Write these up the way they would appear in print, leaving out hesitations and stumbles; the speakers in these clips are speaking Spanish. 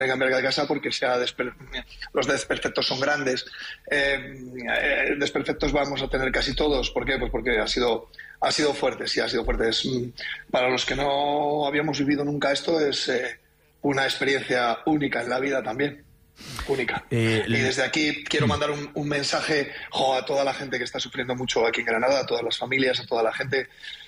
cambiar de casa porque los desperfectos son grandes. Desperfectos vamos a tener casi todos. ¿Por qué? Pues porque ha sido fuerte, sí, ha sido fuerte. Para los que no habíamos vivido nunca esto, es una experiencia única en la vida también. Única. Y desde aquí quiero mandar un mensaje a toda la gente que está sufriendo mucho aquí en Granada, a todas las familias, a toda la gente.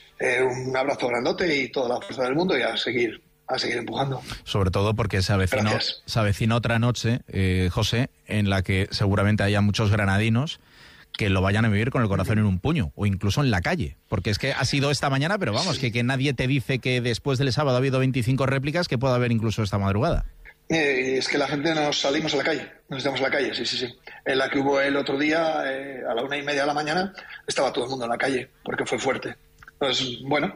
Un abrazo grandote y toda la fuerza del mundo y a seguir empujando. Sobre todo porque se avecina otra noche, José, en la que seguramente haya muchos granadinos que lo vayan a vivir con el corazón en un puño, o incluso en la calle. Porque es que ha sido esta mañana, pero vamos, que nadie te dice que después del sábado ha habido 25 réplicas, que puede haber incluso esta madrugada. Es que la gente nos salimos a la calle, nos estamos a la calle, sí. En la que hubo el otro día, a la 1:30 de la mañana, estaba todo el mundo en la calle, porque fue fuerte. Entonces, bueno,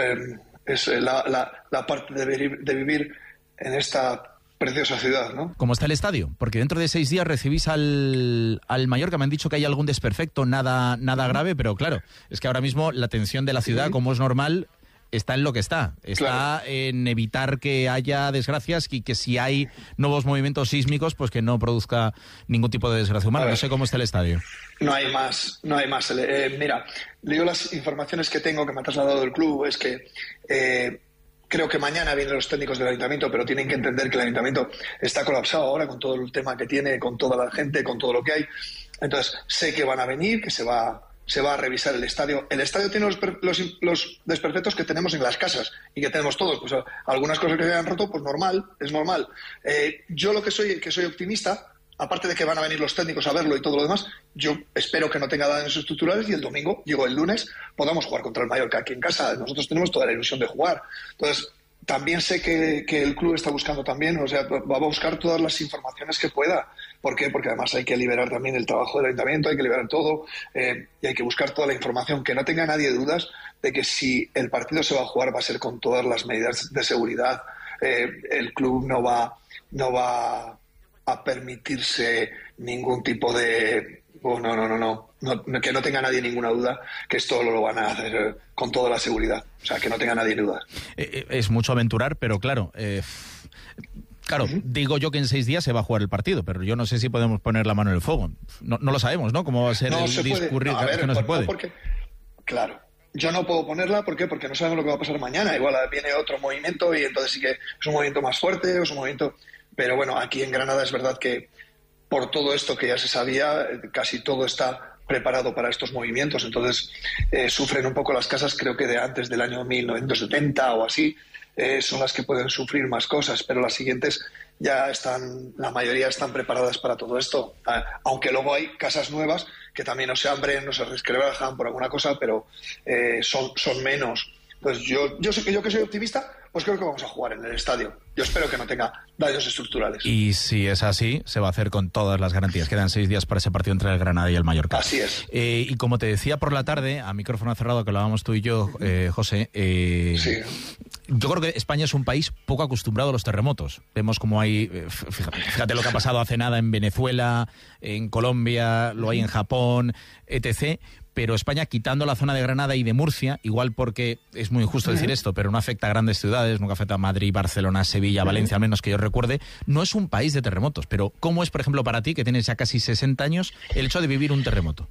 es la parte de vivir en esta preciosa ciudad, ¿no? ¿Cómo está el estadio? Porque dentro de 6 días recibís al Mallorca. Me han dicho que hay algún desperfecto, nada grave, pero claro, es que ahora mismo la tensión de la ciudad, como es normal, está en lo que está. Está en evitar que haya desgracias y que si hay nuevos movimientos sísmicos, pues que no produzca ningún tipo de desgracia humana. No sé cómo está el estadio. No hay más. Mira, leo las informaciones que tengo, que me ha trasladado el club, es que creo que mañana vienen los técnicos del ayuntamiento, pero tienen que entender que el ayuntamiento está colapsado ahora con todo el tema que tiene, con toda la gente, con todo lo que hay. Entonces, sé que van a venir, que se va a revisar el estadio. El estadio tiene los desperfectos que tenemos en las casas y que tenemos todos. Pues algunas cosas que se han roto, pues es normal. Yo que soy optimista, aparte de que van a venir los técnicos a verlo y todo lo demás, yo espero que no tenga daños estructurales y el lunes, podamos jugar contra el Mallorca aquí en casa. Nosotros tenemos toda la ilusión de jugar. Entonces, también sé que el club está buscando también, va a buscar todas las informaciones que pueda. ¿Por qué? Porque además hay que liberar también el trabajo del ayuntamiento, hay que liberar todo y hay que buscar toda la información. Que no tenga nadie dudas de que si el partido se va a jugar va a ser con todas las medidas de seguridad. El club no va a permitirse ningún tipo de... que no tenga nadie ninguna duda que esto lo van a hacer con toda la seguridad. O sea, que no tenga nadie dudas. Es mucho aventurar, pero claro... digo yo que en 6 días se va a jugar el partido, pero yo no sé si podemos poner la mano en el fuego. No lo sabemos, ¿no? ¿Cómo va a ser el discurrir? Se puede. Claro. Yo no puedo ponerla, ¿por qué? Porque no sabemos lo que va a pasar mañana. Igual viene otro movimiento y entonces sí que es un movimiento más fuerte, es un movimiento... Pero bueno, aquí en Granada es verdad que por todo esto que ya se sabía, casi todo está preparado para estos movimientos. Entonces sufren un poco las casas, creo que de antes del año 1970 o así, son las que pueden sufrir más cosas, pero las siguientes la mayoría están preparadas para todo esto. Aunque luego hay casas nuevas que también no se abren, no se resquebrajan por alguna cosa, pero son menos. Entonces yo sé que yo que soy optimista, pues creo que vamos a jugar en el estadio. Yo espero que no tenga daños estructurales. Y si es así, se va a hacer con todas las garantías. Quedan 6 días para ese partido entre el Granada y el Mallorca. Así es. Y como te decía por la tarde, a micrófono cerrado, que hablábamos tú y yo, José, sí. Yo creo que España es un país poco acostumbrado a los terremotos. Vemos como hay, fíjate lo que ha pasado hace nada en Venezuela, en Colombia, lo hay en Japón, etc., pero España, quitando la zona de Granada y de Murcia, igual porque es muy injusto decir esto, pero no afecta a grandes ciudades, nunca afecta a Madrid, Barcelona, Sevilla, Valencia, al menos que yo recuerde, no es un país de terremotos. Pero ¿cómo es, por ejemplo, para ti, que tienes ya casi 60 años, el hecho de vivir un terremoto?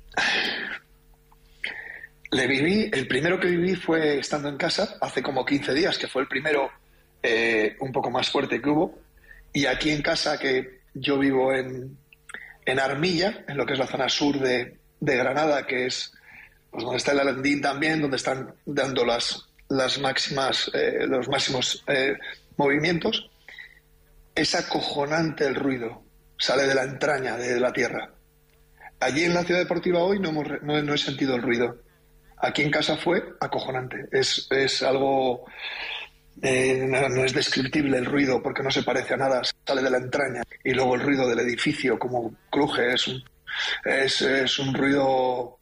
El primero que viví fue estando en casa, hace como 15 días, que fue el primero un poco más fuerte que hubo, y aquí en casa, que yo vivo en Armilla, en lo que es la zona sur de Granada, que es pues donde está el Alandín también, donde están dando los máximos movimientos. Es acojonante el ruido, sale de la entraña de la tierra. Allí en la ciudad deportiva hoy no he sentido el ruido. Aquí en casa fue acojonante. Es algo... no es descriptible el ruido porque no se parece a nada, sale de la entraña. Y luego el ruido del edificio, como cruje, es un ruido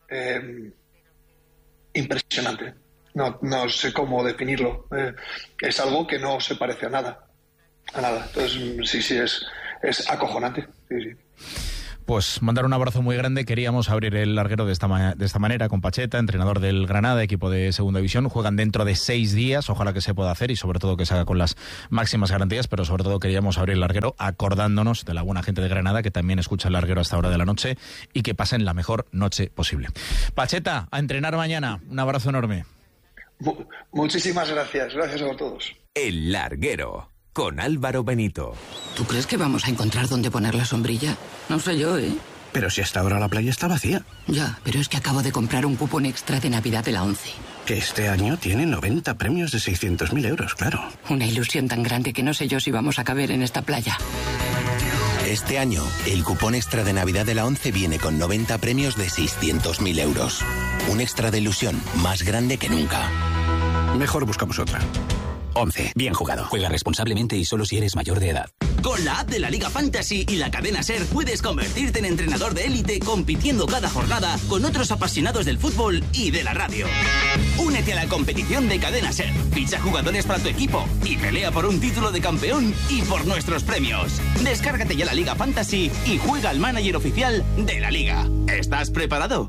impresionante. No sé cómo definirlo. Es algo que no se parece a nada. Entonces, sí, es acojonante. Sí. Pues mandar un abrazo muy grande. Queríamos abrir el larguero de esta manera con Pacheta, entrenador del Granada, equipo de segunda división. Juegan dentro de 6 días, ojalá que se pueda hacer y sobre todo que se haga con las máximas garantías, pero sobre todo queríamos abrir el larguero acordándonos de la buena gente de Granada que también escucha el larguero a esta hora de la noche y que pasen la mejor noche posible. Pacheta, a entrenar mañana. Un abrazo enorme. Muchísimas gracias. Gracias a todos. El larguero con Álvaro Benito. ¿Tú crees que vamos a encontrar dónde poner la sombrilla? No sé yo, ¿eh? Pero si hasta ahora la playa está vacía. Ya, pero es que acabo de comprar un cupón extra de Navidad de la ONCE. Que este año tiene 90 premios de 600.000 euros, claro. Una ilusión tan grande que no sé yo si vamos a caber en esta playa. Este año, el cupón extra de Navidad de la ONCE viene con 90 premios de 600.000 euros. Un extra de ilusión más grande que nunca. Mejor buscamos otra. 11. Bien jugado. Juega responsablemente y solo si eres mayor de edad. Con la app de la Liga Fantasy y la cadena SER puedes convertirte en entrenador de élite compitiendo cada jornada con otros apasionados del fútbol y de la radio. Únete a la competición de cadena SER, ficha jugadores para tu equipo y pelea por un título de campeón y por nuestros premios. Descárgate ya la Liga Fantasy y juega al manager oficial de la Liga. ¿Estás preparado?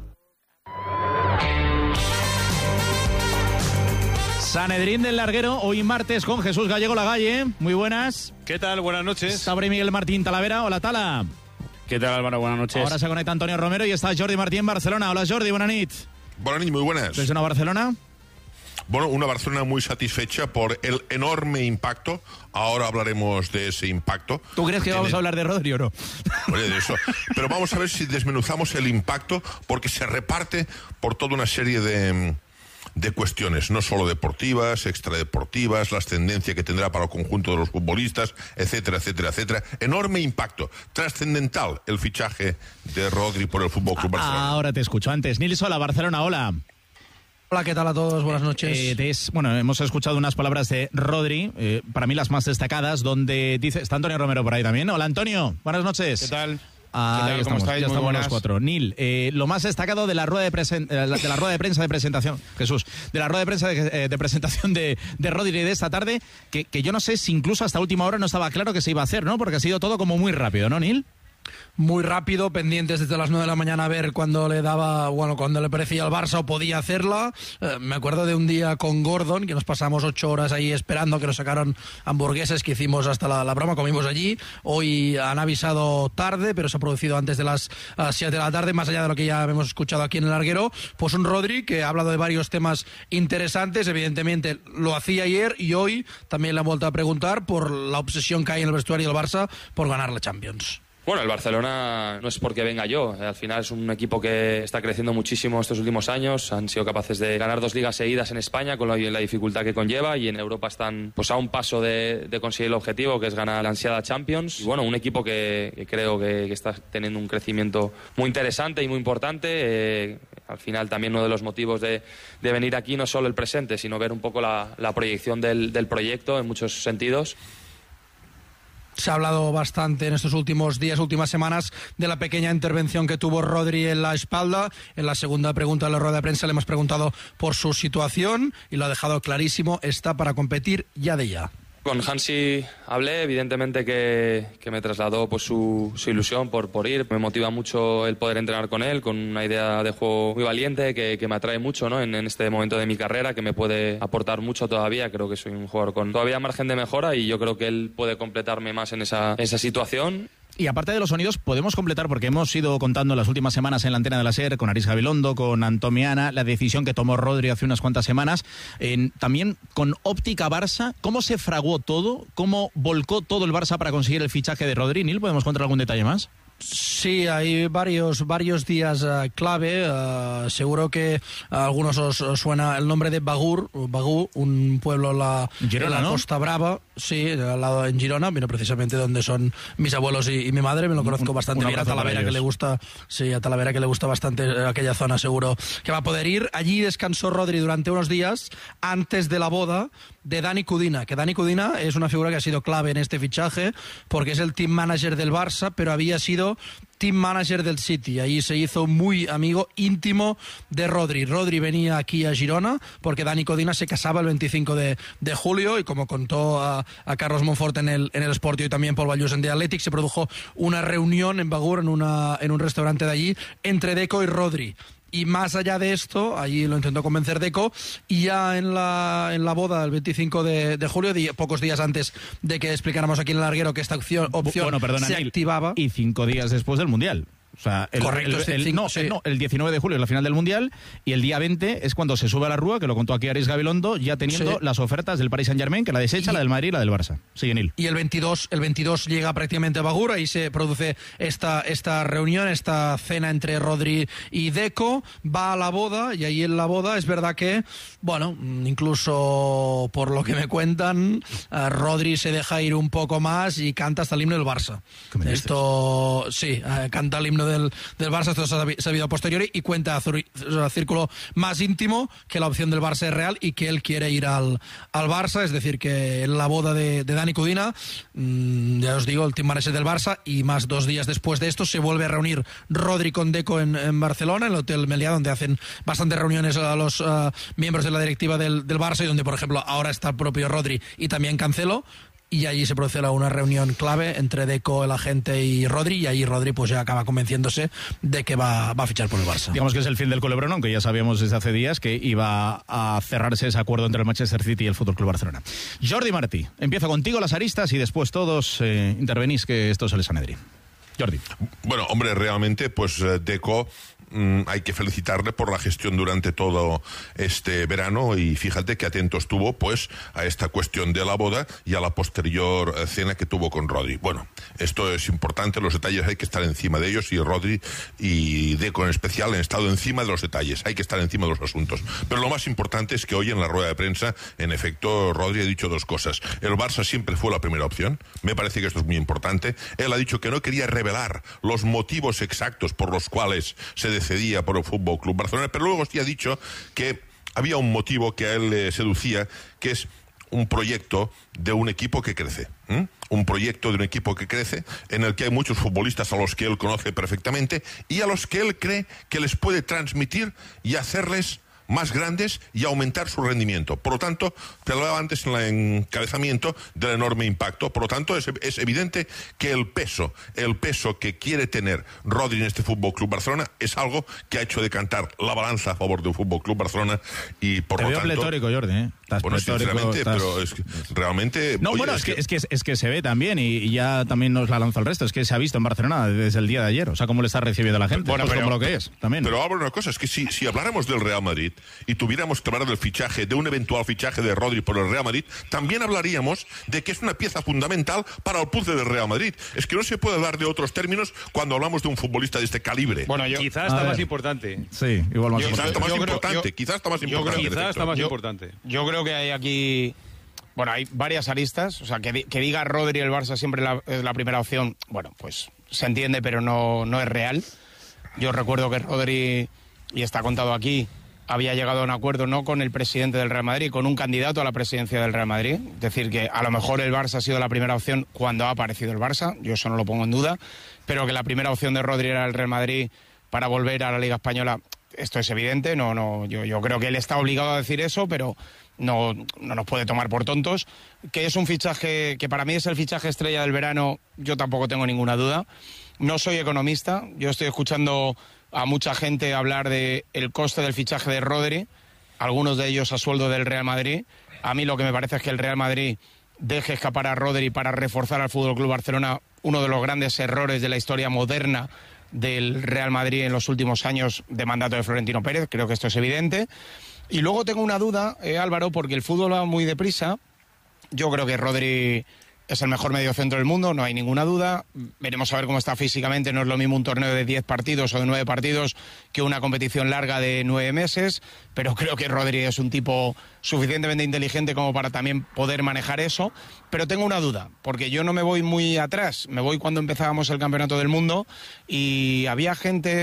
Sanedrín del larguero, hoy martes con Jesús Gallego Lagalle. Muy buenas. ¿Qué tal? Buenas noches. Está Miguel Martín Talavera. Hola, Tala. ¿Qué tal, Álvaro? Buenas noches. Ahora se conecta Antonio Romero y está Jordi Martín en Barcelona. Hola, Jordi, buenas noches. Buenas noches, muy buenas. ¿Desde una Barcelona? Bueno, una Barcelona muy satisfecha por el enorme impacto. Ahora hablaremos de ese impacto. ¿Tú crees que vamos a hablar de Rodri o no? Oye, de eso. Pero vamos a ver si desmenuzamos el impacto, porque se reparte por toda una serie de cuestiones, no solo deportivas, extradeportivas, la ascendencia que tendrá para el conjunto de los futbolistas, etcétera, etcétera, etcétera. Enorme impacto, trascendental el fichaje de Rodri por el FC Barcelona. Ahora te escucho. Antes, Nils, hola, Barcelona, hola. Hola, ¿qué tal a todos? Buenas noches. Bueno, hemos escuchado unas palabras de Rodri, para mí las más destacadas, donde dice... Está Antonio Romero por ahí también. Hola, Antonio, buenas noches. ¿Qué tal? Ya ¿Cómo estáis? Ya Muy estamos buenas. los cuatro. Nil, lo más destacado de la rueda de prensa de presentación, Jesús, de la rueda de prensa de presentación de Rodri de esta tarde, que yo no sé si incluso hasta última hora no estaba claro que se iba a hacer, ¿no? Porque ha sido todo como muy rápido, ¿no, Nil? Muy rápido, pendientes desde las 9 de la mañana a ver cuándo le parecía al Barça o podía hacerla. Me acuerdo de un día con Gordon, que nos pasamos 8 horas ahí esperando que nos sacaron hamburguesas que hicimos hasta la broma, comimos allí. Hoy han avisado tarde, pero se ha producido antes de las 7 de la tarde, más allá de lo que ya hemos escuchado aquí en el larguero. Pues un Rodri que ha hablado de varios temas interesantes, evidentemente lo hacía ayer y hoy también le han vuelto a preguntar por la obsesión que hay en el vestuario del Barça por ganar la Champions. Bueno, el Barcelona no es porque venga yo. Al final es un equipo que está creciendo muchísimo estos últimos años. Han sido capaces de ganar 2 ligas seguidas en España con la dificultad que conlleva, y en Europa están pues a un paso de conseguir el objetivo, que es ganar la ansiada Champions. Y bueno, un equipo que creo que está teniendo un crecimiento muy interesante y muy importante. Al final también uno de los motivos de venir aquí no es solo el presente, sino ver un poco la proyección del proyecto en muchos sentidos. Se ha hablado bastante en estos últimos días, últimas semanas, de la pequeña intervención que tuvo Rodri en la espalda. En la segunda pregunta de la rueda de prensa le hemos preguntado por su situación y lo ha dejado clarísimo, está para competir ya de ya. Con Hansi hablé, evidentemente que me trasladó pues su ilusión por ir. Me motiva mucho el poder entrenar con él, con una idea de juego muy valiente que me atrae mucho, ¿no? en este momento de mi carrera, que me puede aportar mucho todavía. Creo que soy un jugador con todavía margen de mejora y yo creo que él puede completarme más en esa situación. Y aparte de los sonidos, podemos completar, porque hemos ido contando las últimas semanas en la antena de la SER, con Aris Gabilondo, con Antomiana, la decisión que tomó Rodri hace unas cuantas semanas. También con óptica Barça, ¿cómo se fraguó todo? ¿Cómo volcó todo el Barça para conseguir el fichaje de Rodri? Nil, ¿podemos contar algún detalle más? Sí, hay varios días clave. Seguro que a algunos os suena el nombre de Bagú, un pueblo en la Costa Brava, sí, al lado en Girona, vino precisamente donde son mis abuelos y mi madre. Me lo conozco bastante bien. A Talavera que le gusta, bastante aquella zona, seguro que va a poder ir. Allí descansó Rodri durante unos días antes de la boda de Dani Cudina, que Dani Cudina es una figura que ha sido clave en este fichaje porque es el team manager del Barça, pero había sido team manager del City. Ahí se hizo muy amigo íntimo de Rodri. Rodri venía aquí a Girona porque Dani Codina se casaba el 25 de julio y como contó a Carlos Monfort en el Sportiu y también Paul Ballús en The Athletic, se produjo una reunión en Begur, en un restaurante de allí, entre Deco y Rodri. Y más allá de esto, allí lo intentó convencer Deco, y ya en la boda del 25 de julio, pocos días antes de que explicáramos aquí en el larguero que esta opción se activaba. Y 5 días después del Mundial. O sea, el 19 de julio es la final del Mundial y el día 20 es cuando se sube a la rúa, que lo contó aquí Aris Gabilondo, ya teniendo las ofertas del Paris Saint-Germain, que la desecha, la del Madrid y la del Barça. Sí, Nil. Y el 22 llega prácticamente a Begur, y se produce esta reunión, esta cena entre Rodri y Deco, va a la boda, y ahí en la boda es verdad que, bueno, incluso por lo que me cuentan, Rodri se deja ir un poco más y canta hasta el himno del Barça. Esto, sí, canta el himno del Barça, esto se ha sabido a posteriori, y cuenta a círculo más íntimo que la opción del Barça es real y que él quiere ir al Barça. Es decir, que en la boda de Dani Codina, ya os digo, el team manager del Barça, y más 2 días después de esto se vuelve a reunir Rodri con Deco en Barcelona, en el Hotel Meliá, donde hacen bastantes reuniones a los miembros de la directiva del Barça, y donde, por ejemplo, ahora está el propio Rodri y también Cancelo. Y allí se produce una reunión clave entre Deco, el agente, y Rodri, y ahí Rodri pues ya acaba convenciéndose de que va a fichar por el Barça. Digamos que es el fin del culebrón, aunque ya sabíamos desde hace días que iba a cerrarse ese acuerdo entre el Manchester City y el FC Barcelona. Jordi Martí, empiezo contigo las aristas y después todos intervenís, que esto es el Sanedrín. Jordi. Bueno, hombre, realmente, pues Deco, hay que felicitarle por la gestión durante todo este verano, y fíjate que atento estuvo pues a esta cuestión de la boda y a la posterior cena que tuvo con Rodri. Bueno, esto es importante, los detalles hay que estar encima de ellos, y Rodri y Deco en especial han estado encima de los detalles, hay que estar encima de los asuntos. Pero lo más importante es que hoy en la rueda de prensa, en efecto, Rodri ha dicho 2 cosas. El Barça siempre fue la primera opción, me parece que esto es muy importante. Él ha dicho que no quería revelar los motivos exactos por los cuales se decidía por el Fútbol Club Barcelona, pero luego sí ha dicho que había un motivo que a él le seducía, que es un proyecto de un equipo que crece. Un proyecto de un equipo que crece, en el que hay muchos futbolistas a los que él conoce perfectamente y a los que él cree que les puede transmitir y hacerles más grandes y aumentar su rendimiento. Por lo tanto, te hablaba antes en el encabezamiento del enorme impacto. Por lo tanto, es evidente que el peso que quiere tener Rodri en este Fútbol Club Barcelona es algo que ha hecho decantar la balanza a favor del Fútbol Club Barcelona, y por lo tanto... Te veo pletórico, Jordi, Estás bueno, sinceramente, pero es que realmente... No, oye, bueno, es que se ve también, y ya también nos la lanzó el resto, es que se ha visto en Barcelona desde el día de ayer, o sea, cómo le está recibiendo la gente, bueno, pues como lo que es, también. Pero hablo una cosa, es que si habláramos del Real Madrid y tuviéramos que hablar del fichaje, de un eventual fichaje de Rodri por el Real Madrid, también hablaríamos de que es una pieza fundamental para el puzzle del Real Madrid. Es que no se puede hablar de otros términos cuando hablamos de un futbolista de este calibre. Bueno, quizás está más importante. Sí, igual más importante. Quizás está más importante. Yo creo que hay aquí... Bueno, hay varias aristas. O sea, que diga Rodri el Barça siempre es la primera opción, bueno, pues se entiende, pero no es real. Yo recuerdo que Rodri, y está contado aquí, había llegado a un acuerdo no con el presidente del Real Madrid, con un candidato a la presidencia del Real Madrid. Es decir, que a lo mejor el Barça ha sido la primera opción cuando ha aparecido el Barça, yo eso no lo pongo en duda, pero que la primera opción de Rodri era el Real Madrid para volver a la Liga Española, esto es evidente. Yo creo que él está obligado a decir eso, pero no nos puede tomar por tontos. Que es un fichaje que para mí es el fichaje estrella del verano, yo tampoco tengo ninguna duda. No soy economista, yo estoy escuchando a mucha gente hablar de el coste del fichaje de Rodri, algunos de ellos a sueldo del Real Madrid. A mí lo que me parece es que el Real Madrid deje escapar a Rodri para reforzar al FC Barcelona, uno de los grandes errores de la historia moderna del Real Madrid en los últimos años de mandato de Florentino Pérez. Creo que esto es evidente. Y luego tengo una duda, Álvaro, porque el fútbol va muy deprisa. Yo creo que Rodri es el mejor mediocentro del mundo, no hay ninguna duda. Veremos a ver cómo está físicamente. No es lo mismo un torneo de 10 partidos o de 9 partidos que una competición larga de 9 meses, pero creo que Rodri es un tipo suficientemente inteligente como para también poder manejar eso. Pero tengo una duda, porque yo no me voy muy atrás, me voy cuando empezábamos el Campeonato del Mundo y había gente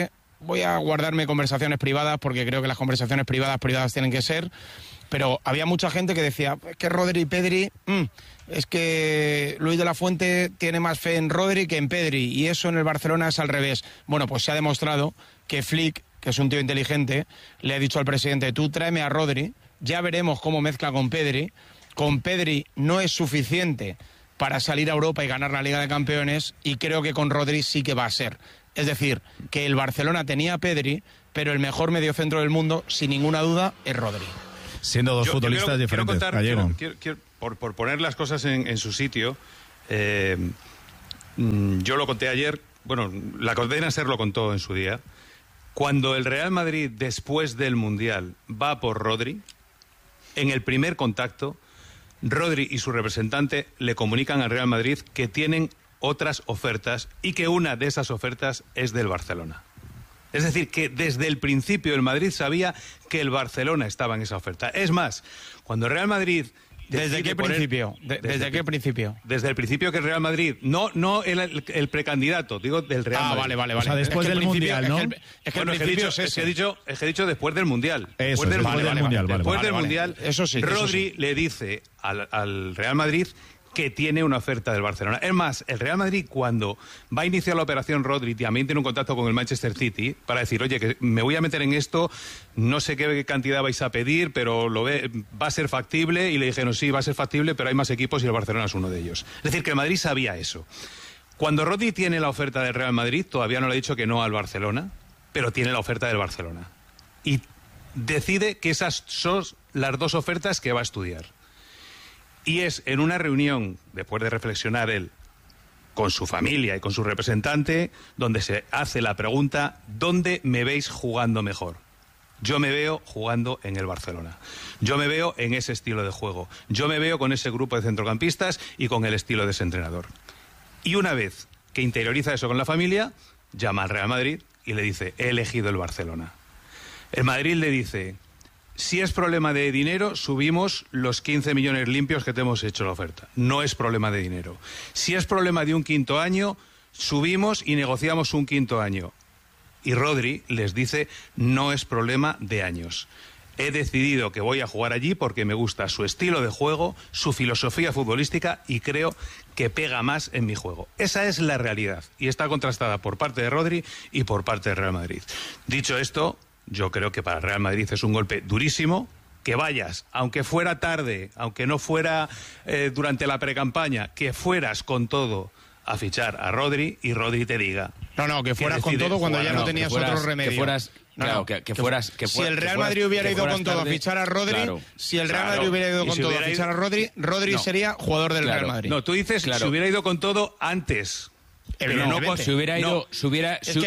voy a guardarme conversaciones privadas porque creo que las conversaciones privadas tienen que ser, pero había mucha gente que decía, es que Rodri y Pedri, es que Luis de la Fuente tiene más fe en Rodri que en Pedri, y eso en el Barcelona es al revés. Bueno, pues se ha demostrado que Flick, que es un tío inteligente, le ha dicho al presidente, tú tráeme a Rodri, ya veremos cómo mezcla con Pedri. Con Pedri no es suficiente para salir a Europa y ganar la Liga de Campeones, y creo que con Rodri sí que va a ser. Es decir, que el Barcelona tenía a Pedri, pero el mejor mediocentro del mundo, sin ninguna duda, es Rodri. Siendo dos futbolistas diferentes. Por poner las cosas en su sitio, yo lo conté ayer, bueno, la cadena SER lo contó en su día. Cuando el Real Madrid, después del Mundial, va por Rodri, en el primer contacto, Rodri y su representante le comunican al Real Madrid que tienen otras ofertas y que una de esas ofertas es del Barcelona. Es decir, que desde el principio el Madrid sabía que el Barcelona estaba en esa oferta. Es más, cuando el Real Madrid... ¿Desde qué principio? ¿Desde qué principio? Desde el principio que el Real Madrid, no el precandidato, digo del Real Madrid. Vale. O sea, después del Mundial, ¿no? Es que el principio es ese. He dicho después del Mundial. Después del Mundial. Después del Mundial, eso sí, Rodri le dice al Real Madrid que tiene una oferta del Barcelona. Es más, el Real Madrid, cuando va a iniciar la operación Rodri, también tiene un contacto con el Manchester City para decir, oye, que me voy a meter en esto, no sé qué cantidad vais a pedir, pero va a ser factible. Y le dijeron, sí, va a ser factible, pero hay más equipos y el Barcelona es uno de ellos. Es decir, que el Madrid sabía eso. Cuando Rodri tiene la oferta del Real Madrid, todavía no le ha dicho que no al Barcelona, pero tiene la oferta del Barcelona. Y decide que esas son las dos ofertas que va a estudiar. Y es en una reunión, después de reflexionar él con su familia y con su representante, donde se hace la pregunta, ¿dónde me veis jugando mejor? Yo me veo jugando en el Barcelona. Yo me veo en ese estilo de juego. Yo me veo con ese grupo de centrocampistas y con el estilo de ese entrenador. Y una vez que interioriza eso con la familia, llama al Real Madrid y le dice, he elegido el Barcelona. El Madrid le dice... Si es problema de dinero, subimos los 15 millones limpios que te hemos hecho la oferta. No es problema de dinero. Si es problema de un quinto año, subimos y negociamos un quinto año. Y Rodri les dice, no es problema de años. He decidido que voy a jugar allí porque me gusta su estilo de juego, su filosofía futbolística y creo que pega más en mi juego. Esa es la realidad y está contrastada por parte de Rodri y por parte del Real Madrid. Dicho esto... Yo creo que para el Real Madrid es un golpe durísimo que vayas, aunque fuera tarde, aunque no fuera durante la precampaña, que fueras con todo a fichar a Rodri y Rodri te diga... No, que fueras con todo cuando ya no tenías otro remedio. Si el Real Madrid hubiera ido con todo a fichar a Rodri, si el Real Madrid hubiera ido con todo a fichar a Rodri, Rodri sería jugador del Real Madrid. No, tú dices si hubiera ido con todo antes... Pero no, si hubiera ido, si se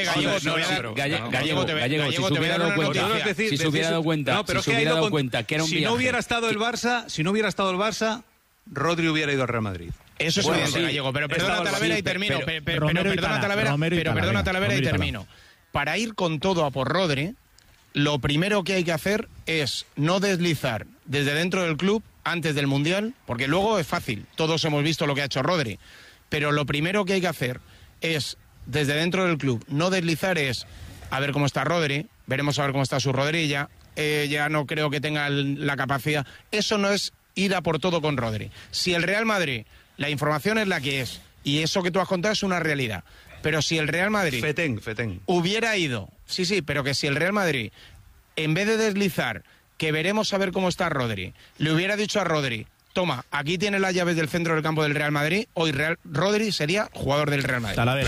hubiera dado cuenta que era un viaje. Si no hubiera estado el Barça, Rodri hubiera ido al Real Madrid. Eso es evidente, Gallego, pero perdona Talavera y termino. Perdona Talavera y termino. Para ir con todo a por Rodri, lo primero que hay que hacer es no deslizar desde dentro del club antes del Mundial, porque luego es fácil, todos hemos visto lo que ha hecho Rodri. Pero lo primero que hay que hacer es, desde dentro del club, no deslizar es a ver cómo está Rodri, veremos a ver cómo está su rodilla, ya no creo que tenga la capacidad. Eso no es ir a por todo con Rodri. Si el Real Madrid, la información es la que es, y eso que tú has contado es una realidad, pero si el Real Madrid... Fetén. Hubiera ido, sí, pero que si el Real Madrid, en vez de deslizar, que veremos a ver cómo está Rodri, le hubiera dicho a Rodri... Toma, aquí tiene las llaves del centro del campo del Real Madrid. Hoy Rodri sería jugador del Real Madrid. Talavera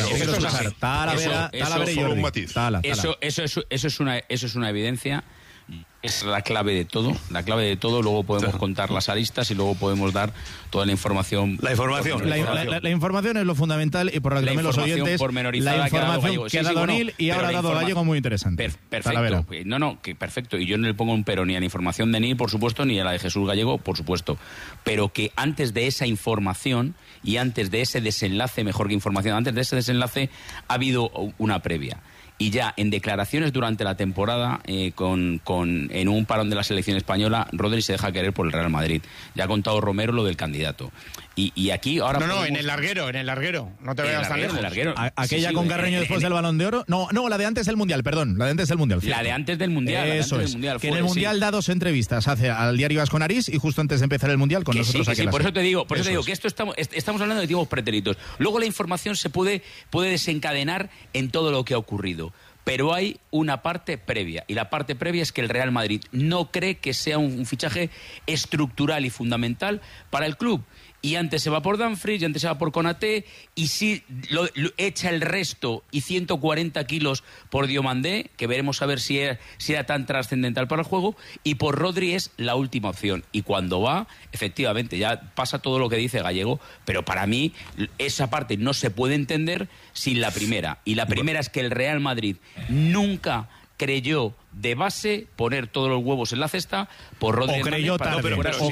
y Eso es una evidencia. Es la clave de todo. Luego podemos contar las aristas y luego podemos dar toda la información. La información es lo fundamental y por lo que también los oyentes. La información que ha dado Nil y ahora ha dado Gallego muy interesante. Perfecto. Perfecto. Y yo no le pongo un pero ni a la información de Nil, por supuesto, ni a la de Jesús Gallego, por supuesto. Pero que antes de esa información y antes de ese desenlace, mejor que información, antes de ese desenlace ha habido una previa. Y ya en declaraciones durante la temporada, en un parón de la selección española, Rodri se deja querer por el Real Madrid. Ya ha contado Romero lo del candidato. Y aquí ahora... No, en el larguero, no te vayas tan lejos. Aquella con Carreño después del Balón de Oro. No, la de antes del Mundial, perdón. La de antes del Mundial. La de antes del Mundial. Eso es. Que en el Mundial da 2 entrevistas. Hace al diario Vasco Nariz y justo antes de empezar el Mundial con nosotros aquí. Sí, por eso te digo que esto estamos hablando de tiempos pretéritos. Luego la información se puede desencadenar en todo lo que ha ocurrido. Pero hay una parte previa, y la parte previa es que el Real Madrid no cree que sea un fichaje estructural y fundamental para el club. Y antes se va por Dumfries, y antes se va por Konaté, y si lo echa el resto y 140 kilos por Diomandé, que veremos a ver si era tan trascendental para el juego, y por Rodri es la última opción. Y cuando va, efectivamente, ya pasa todo lo que dice Gallego, pero para mí esa parte no se puede entender sin la primera. Y la primera es que el Real Madrid nunca creyó de base poner todos los huevos en la cesta por Rodri. O creyó tarde.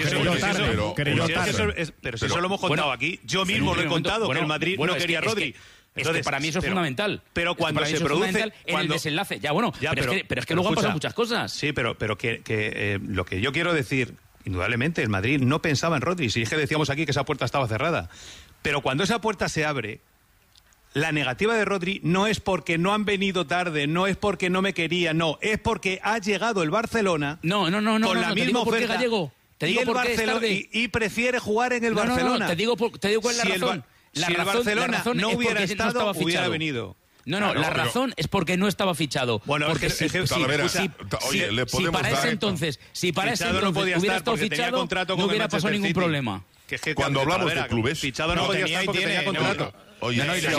Pero si eso lo hemos contado aquí, yo mismo lo he contado, que el Madrid no quería a Rodri. Entonces, para mí eso es fundamental. Pero cuando se produce... En el desenlace. Pero es que luego han pasado muchas cosas. Sí, pero que lo que yo quiero decir, indudablemente, el Madrid no pensaba en Rodri. Si es que decíamos aquí que esa puerta estaba cerrada. Pero cuando esa puerta se abre... La negativa de Rodri no es porque no han venido tarde, no es porque no me quería, no, es porque ha llegado el Barcelona con la misma oferta. Gallego. Te digo por qué es tarde. Y prefiere jugar en el Barcelona. Te digo cuál es la razón. Si el Barcelona no hubiera estado, hubiera venido. La razón es porque no estaba fichado. Bueno, porque si para ese entonces hubiera estado fichado, no hubiera pasado ningún problema. Cuando hablamos de clubes, fichado no podía estar porque tenía contrato. Oye,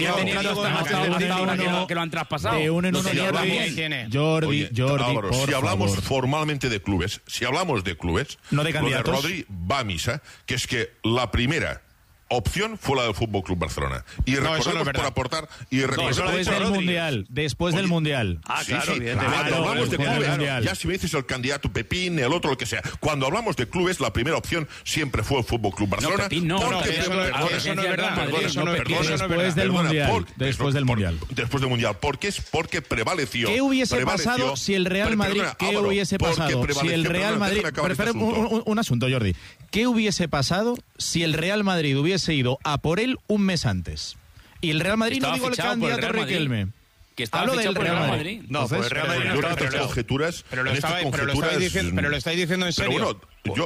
que lo han traspasado. De uno en uno, Jordi, si hablamos formalmente de clubes, no de candidatos, lo de Rodri va a misa, que es que la primera opción fue la del Fútbol Club Barcelona. Y recordemos por aportar y después del Mundial. Claro, cuando hablamos de clubes, ya si me dices el candidato Pepín, el otro, lo que sea. Cuando hablamos de clubes, la primera opción siempre fue el Fútbol Club Barcelona. Eso no es verdad. Después del Mundial. Después del Mundial. Porque prevaleció. ¿Qué hubiese pasado si el Real Madrid... ¿Qué hubiese pasado si el Real Madrid... Un asunto, Jordi. ¿Qué hubiese pasado si el Real Madrid hubiese ido a por él un mes antes? Y el Real Madrid, no digo el candidato Riquelme. Que estaba fichado por el Real Madrid. No, pues el Real Madrid no estaba conjeturas. Pero lo estáis diciendo en serio.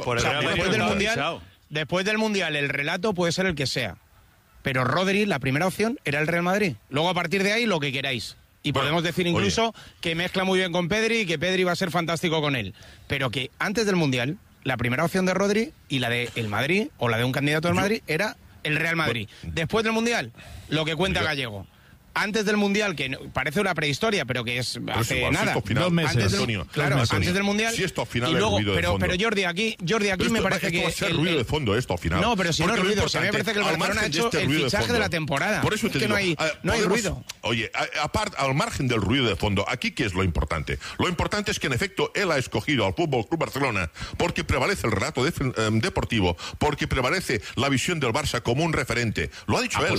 Después del Mundial, el relato puede ser el que sea. Pero Rodri, la primera opción, era el Real Madrid. Luego, a partir de ahí, lo que queráis. Y podemos decir incluso que mezcla muy bien con Pedri y que Pedri va a ser fantástico con él. Pero que antes del Mundial, la primera opción de Rodri y la de el Madrid, o la de un candidato del Madrid, era el Real Madrid. Después del Mundial, lo que cuenta Gallego. Antes del Mundial, que parece una prehistoria, pero que es hace nada. Final, 2 meses, Antonio. Antes del Mundial. Si esto al final y luego, es ruido de fondo. Pero Jordi, aquí me parece que... va a ser ruido de fondo esto al final. No, pero si no es ruido. A mí me parece que el Barcelona ha hecho el fichaje de la temporada. Por eso te digo, no hay ruido. Oye, aparte, al margen del ruido de fondo, aquí ¿qué es lo importante? Lo importante es que en efecto él ha escogido al Fútbol Club Barcelona porque prevalece el relato deportivo, porque prevalece la visión del Barça como un referente. Lo ha dicho él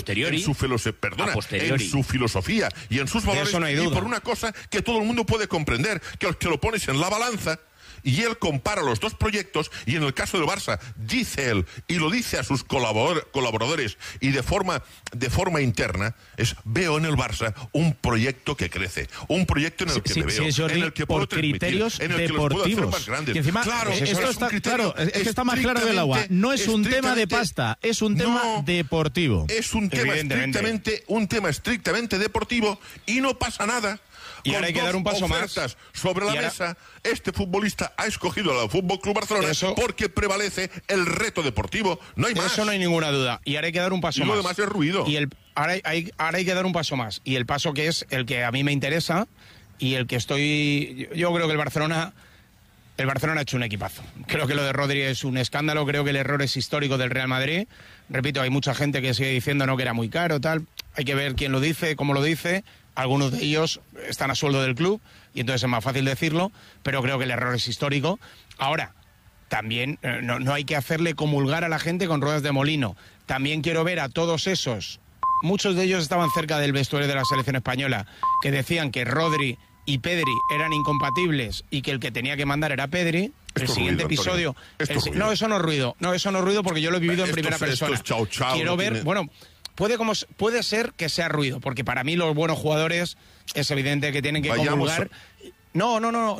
en su filosofía y en sus valores, y por una cosa que todo el mundo puede comprender, que lo pones en la balanza y él compara los dos proyectos, y en el caso del Barça dice él, y lo dice a sus colaboradores y de forma interna, veo en el Barça un proyecto que crece, un proyecto en el que me veo, Jordi, en el que por puedo criterios en el que deportivos, los puedo hacer más grandes. Y encima, claro, esto está claro, es que está más claro que el agua. No es un tema de pasta, es un tema deportivo. Es un tema estrictamente deportivo, y no pasa nada. Y ahora hay que dar un paso más sobre la mesa. Este futbolista ha escogido al Fútbol Club Barcelona porque prevalece el reto deportivo. No hay más. Eso no hay ninguna duda. Y ahora hay que dar un paso más. Y lo demás es ruido. Y ahora hay que dar un paso más. Y el paso que es el que a mí me interesa y el que yo creo que el Barcelona ha hecho un equipazo. Creo que lo de Rodri es un escándalo. Creo que el error es histórico del Real Madrid. Repito, hay mucha gente que sigue diciendo que era muy caro, tal. Hay que ver quién lo dice, cómo lo dice. Algunos de ellos están a sueldo del club y entonces es más fácil decirlo, pero creo que el error es histórico. Ahora, también no hay que hacerle comulgar a la gente con ruedas de molino. También quiero ver a todos esos, muchos de ellos estaban cerca del vestuario de la selección española, que decían que Rodri y Pedri eran incompatibles y que el que tenía que mandar era Pedri. el siguiente episodio... No, eso no es ruido. No, eso no es ruido porque yo lo he vivido en primera persona. Chao, quiero ver... tiene... Bueno, puede ser que sea ruido, porque para mí los buenos jugadores es evidente que tienen que comulgar... No.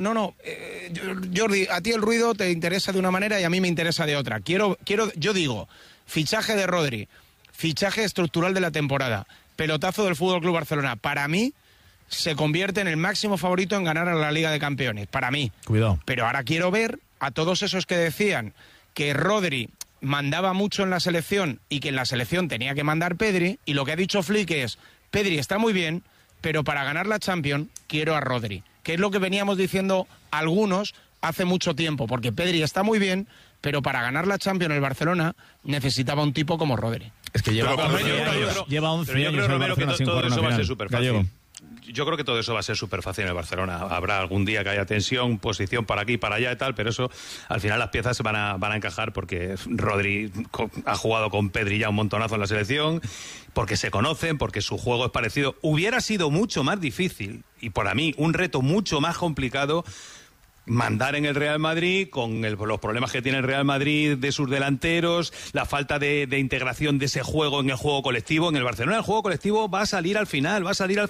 Jordi, a ti el ruido te interesa de una manera y a mí me interesa de otra. Yo digo, fichaje de Rodri, fichaje estructural de la temporada, pelotazo del FC Barcelona. Para mí, se convierte en el máximo favorito en ganar a la Liga de Campeones. Para mí. Cuidado. Pero ahora quiero ver a todos esos que decían que Rodri mandaba mucho en la selección y que en la selección tenía que mandar Pedri, y lo que ha dicho Flick es, Pedri está muy bien, pero para ganar la Champions quiero a Rodri. Que es lo que veníamos diciendo algunos hace mucho tiempo, porque Pedri está muy bien, pero para ganar la Champions el Barcelona necesitaba un tipo como Rodri. Es que lleva 11 años. Romero, que todo eso va a ser súper fácil. Yo creo que todo eso va a ser súper fácil en el Barcelona. Habrá algún día que haya tensión, posición para aquí, para allá y tal, pero eso, al final las piezas van a encajar porque Rodri ha jugado con Pedri ya un montonazo en la selección, porque se conocen, porque su juego es parecido. Hubiera sido mucho más difícil, y para mí un reto mucho más complicado, mandar en el Real Madrid con los problemas que tiene el Real Madrid de sus delanteros, la falta de integración de ese juego en el juego colectivo. En el Barcelona el juego colectivo va a salir al final,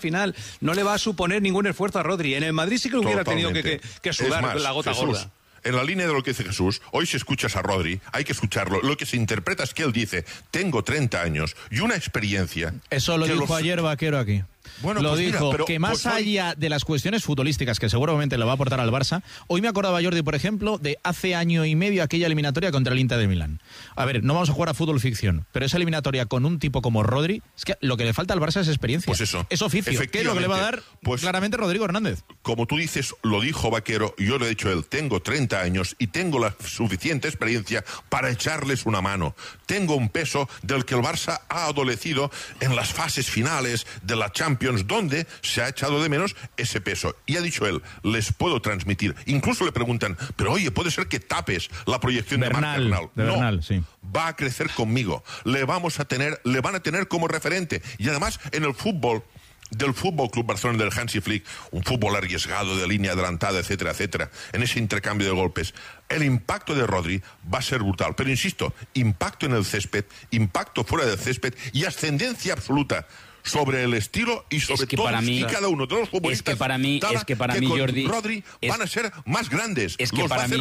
no le va a suponer ningún esfuerzo a Rodri. En el Madrid sí que hubiera tenido que sudar la gota gorda. En la línea de lo que dice Jesús, hoy si escuchas a Rodri, hay que escucharlo. Lo que se interpreta es que él dice, tengo 30 años y una experiencia... Eso lo dijo ayer Vaquero aquí. Bueno, lo pues dijo, mira, pero, que más pues hoy... allá de las cuestiones futbolísticas que seguramente le va a aportar al Barça, hoy me acordaba Jordi, por ejemplo, de hace año y medio aquella eliminatoria contra el Inter de Milán. A ver, no vamos a jugar a fútbol ficción, pero esa eliminatoria con un tipo como Rodri, es que lo que le falta al Barça es experiencia. Pues eso. Es oficio, que es lo que le va a dar claramente Rodrigo Hernández. Como tú dices, lo dijo Vaquero, y yo lo he dicho él, tengo 30 años y tengo la suficiente experiencia para echarles una mano. Tengo un peso del que el Barça ha adolecido en las fases finales de la Champions, donde se ha echado de menos ese peso. Y ha dicho él, les puedo transmitir. Incluso le preguntan, pero oye, puede ser que tapes la proyección de Marc Bernal. Bernal, sí. Va a crecer conmigo. Le van a tener como referente. Y además, en el fútbol del Fútbol Club Barcelona, del Hansi Flick, un fútbol arriesgado de línea adelantada, etcétera, etcétera, en ese intercambio de golpes, el impacto de Rodri va a ser brutal. Pero insisto, impacto en el césped, impacto fuera del césped y ascendencia absoluta sobre el estilo y sobre todos y cada uno de los futbolistas. Es que para mí Jordi Rodri van a ser más grandes. Es que para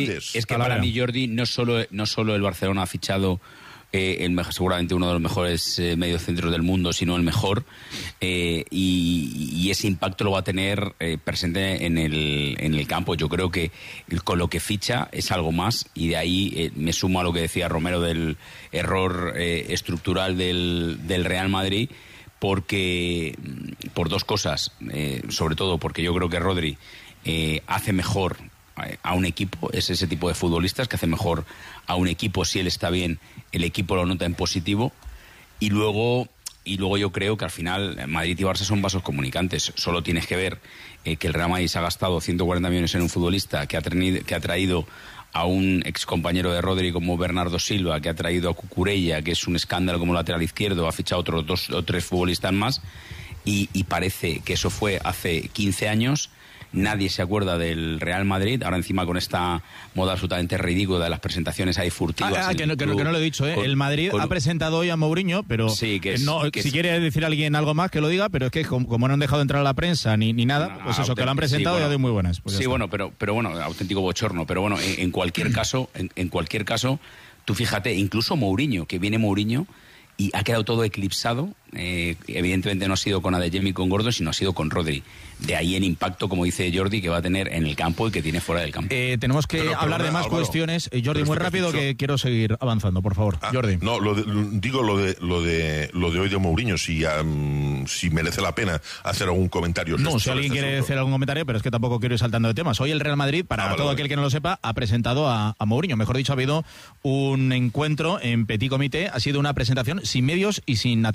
mí Jordi no solo el Barcelona ha fichado seguramente uno de los mejores mediocentros del mundo, sino el mejor, y ese impacto lo va a tener presente en el campo. Yo creo que con lo que ficha es algo más, y de ahí me sumo a lo que decía Romero del error estructural del Real Madrid, porque por dos cosas, sobre todo porque yo creo que Rodri hace mejor a un equipo, es ese tipo de futbolistas que hace mejor a un equipo. Si él está bien, el equipo lo nota en positivo, y luego yo creo que al final Madrid y Barça son vasos comunicantes. Solo tienes que ver que el Real Madrid se ha gastado 140 millones en un futbolista que ha traído a un excompañero de Rodri como Bernardo Silva, que ha traído a Cucurella, que es un escándalo como lateral izquierdo, ha fichado otros 2 o 3 futbolistas más, y parece que eso fue hace 15 años. Nadie se acuerda del Real Madrid, ahora encima con esta moda absolutamente ridícula de las presentaciones ahí furtivas. Que no lo he dicho, ¿eh? El Madrid ha presentado hoy a Mourinho, pero si quiere decir alguien algo más que lo diga, pero es que como no han dejado entrar a la prensa ni nada, pues eso, que lo han presentado ya de muy buenas. Pues sí, bueno, pero bueno, auténtico bochorno, pero bueno, en cualquier caso, tú fíjate, incluso Mourinho, que viene Mourinho y ha quedado todo eclipsado. Evidentemente no ha sido con Adeyemi y con Gordon, sino ha sido con Rodri. De ahí el impacto, como dice Jordi, que va a tener en el campo y que tiene fuera del campo. Tenemos que hablar de más cuestiones. Jordi, muy rápido, que quiero seguir avanzando, por favor. Jordi. No, lo de hoy de Mourinho, si merece la pena hacer algún comentario. No, si alguien quiere hacer algún comentario, pero es que tampoco quiero ir saltando de temas. Hoy el Real Madrid, para aquel que no lo sepa, ha presentado a Mourinho. Mejor dicho, ha habido un encuentro en Petit Comité. Ha sido una presentación sin medios y sin atención a prensa.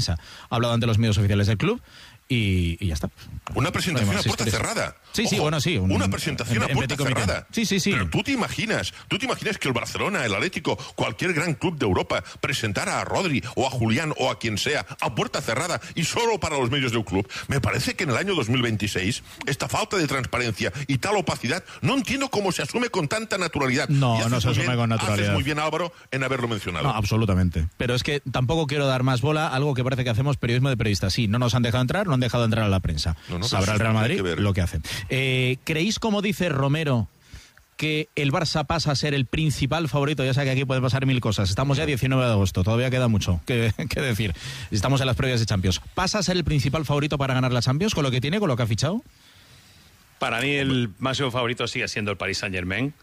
prensa. Ha hablado ante los medios oficiales del club y ya está. Una presentación a puerta cerrada. Sí, Ojo, bueno, sí. Una presentación a puerta cerrada. Sí. Pero tú te imaginas que el Barcelona, el Atlético, cualquier gran club de Europa presentara a Rodri o a Julián o a quien sea a puerta cerrada y solo para los medios del club. Me parece que en el año 2026 esta falta de transparencia y tal opacidad no entiendo cómo se asume con tanta naturalidad. No se asume con naturalidad. Haces muy bien, Álvaro, en haberlo mencionado. No, absolutamente. Pero es que tampoco quiero dar más bola a algo que parece que hacemos periodismo de periodistas. Sí, no nos han dejado entrar, no han dejado entrar a la prensa. Sabrá el Real Madrid lo que hace. ¿Creéis, como dice Romero, que el Barça pasa a ser el principal favorito? Ya sé que aquí pueden pasar mil cosas. Estamos ya 19 de agosto, todavía queda mucho que decir. Estamos en las previas de Champions. ¿Pasa a ser el principal favorito para ganar la Champions con lo que tiene, con lo que ha fichado? Para mí el máximo favorito sigue siendo el Paris Saint-Germain.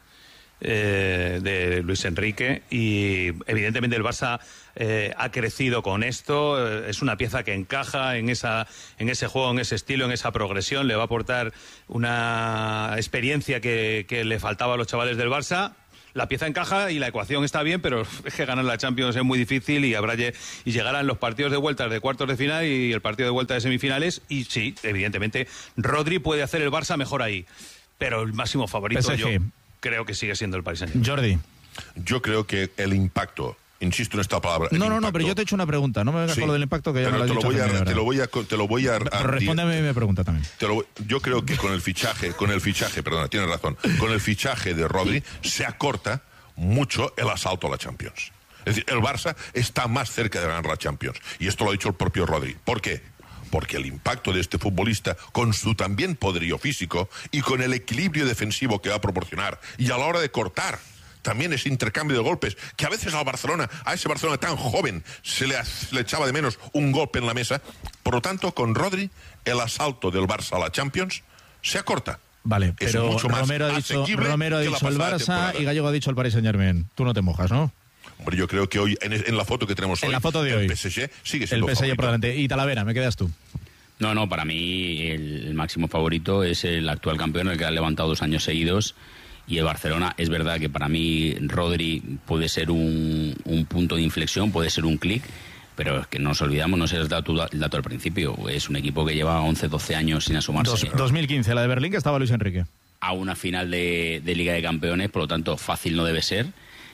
De Luis Enrique, y evidentemente el Barça ha crecido con esto, es una pieza que encaja en ese juego, en ese estilo, en esa progresión, le va a aportar una experiencia que le faltaba a los chavales del Barça. La pieza encaja y la ecuación está bien, pero es que ganar la Champions es muy difícil y llegarán los partidos de vuelta de cuartos de final y el partido de vuelta de semifinales, y sí, evidentemente Rodri puede hacer el Barça mejor ahí, pero el máximo favorito PSG. Yo creo que sigue siendo el Paris Saint-Germain. Jordi. Yo creo que el impacto, insisto en esta palabra. No, pero yo te he hecho una pregunta. No me vengas con lo del impacto, que ya me lo has dicho. Te lo voy a pero respóndeme mi pregunta también. Yo creo que con el fichaje, perdona, tienes razón, con el fichaje de Rodri se acorta mucho el asalto a la Champions. Es decir, el Barça está más cerca de ganar la Champions. Y esto lo ha dicho el propio Rodri. ¿Por qué? Porque el impacto de este futbolista, con su también poderío físico y con el equilibrio defensivo que va a proporcionar, y a la hora de cortar, también ese intercambio de golpes, que a veces a ese Barcelona tan joven, se le echaba de menos un golpe en la mesa. Por lo tanto, con Rodri, el asalto del Barça a la Champions se acorta. Vale, pero Romero ha dicho el Barça y Gallego ha dicho el Paris Saint-Germain. Tú no te mojas, ¿no? Hombre, yo creo que hoy, en la foto que tenemos hoy, en la foto de hoy, el PSG sigue siendo el PSG favorito. por delante. Y Talavera, ¿me quedas tú? No, para mí el máximo favorito es el actual campeón, el que ha levantado 2 años seguidos, y el Barcelona. Es verdad que para mí Rodri puede ser un punto de inflexión, puede ser un clic, pero es que no nos olvidamos, no sé el dato al principio, es un equipo que lleva 11, 12 años sin asomarse. 2015, la de Berlín, que estaba Luis Enrique. A una final de Liga de Campeones, por lo tanto fácil no debe ser.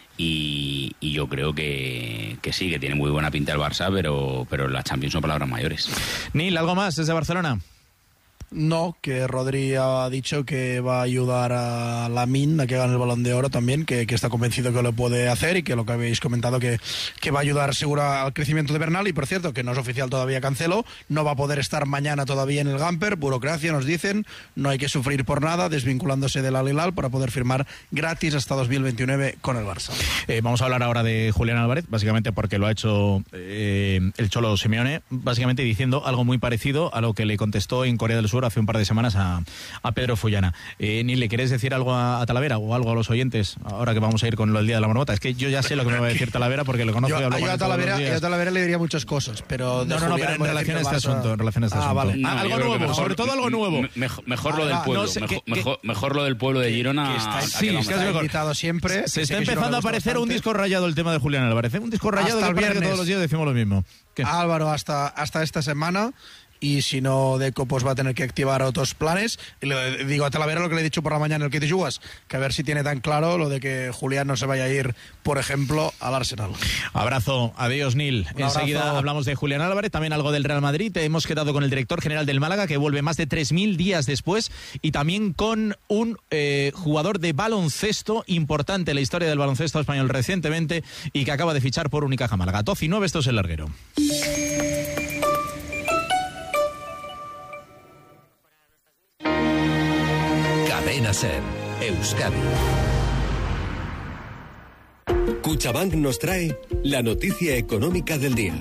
Y yo creo que sí, que tiene muy buena pinta el Barça, pero las Champions son palabras mayores. Nil, ¿algo más desde Barcelona? No, que Rodri ha dicho que va a ayudar a Lamine a que gane el Balón de Oro también, que está convencido que lo puede hacer, y que lo que habéis comentado que va a ayudar seguro al crecimiento de Bernal. Y por cierto, que no es oficial todavía Cancelo, no va a poder estar mañana todavía en el Gamper, burocracia nos dicen, no hay que sufrir por nada, desvinculándose del Al Hilal para poder firmar gratis hasta 2029 con el Barça. Vamos a hablar ahora de Julián Álvarez, básicamente porque lo ha hecho el Cholo Simeone, básicamente diciendo algo muy parecido a lo que le contestó en Corea del Sur hace un par de semanas a Pedro Fullana. Ni le querés decir algo a Talavera o algo a los oyentes ahora que vamos a ir con el Día de la Marmota. Es que yo ya sé lo que me va a decir Talavera porque lo conozco y hablo con él todos los días. Yo a Talavera le diría muchas cosas, pero pero en relación a este asunto. Vale. Algo nuevo, mejor, sobre todo algo nuevo. Mejor lo del pueblo, mejor lo del pueblo de Girona. Sí, está invitado siempre. Se está empezando a aparecer un disco rayado el tema de Julián Álvarez. Un disco rayado que parece que todos los días decimos lo mismo. Álvaro, hasta esta semana. Y si no, Deco pues va a tener que activar otros planes. Y le digo a Talavera lo que le he dicho por la mañana en el que te jugas, que a ver si tiene tan claro lo de que Julián no se vaya a ir, por ejemplo, al Arsenal. Abrazo, adiós Nil. Enseguida hablamos de Julián Álvarez, también algo del Real Madrid. Hemos quedado con el director general del Málaga, que vuelve más de 3.000 días después, y también con un jugador de baloncesto importante en la historia del baloncesto español recientemente y que acaba de fichar por Unicaja Málaga. 12:09, esto es El Larguero. Cadena SER, Euskadi. Cuchabank nos trae la noticia económica del día.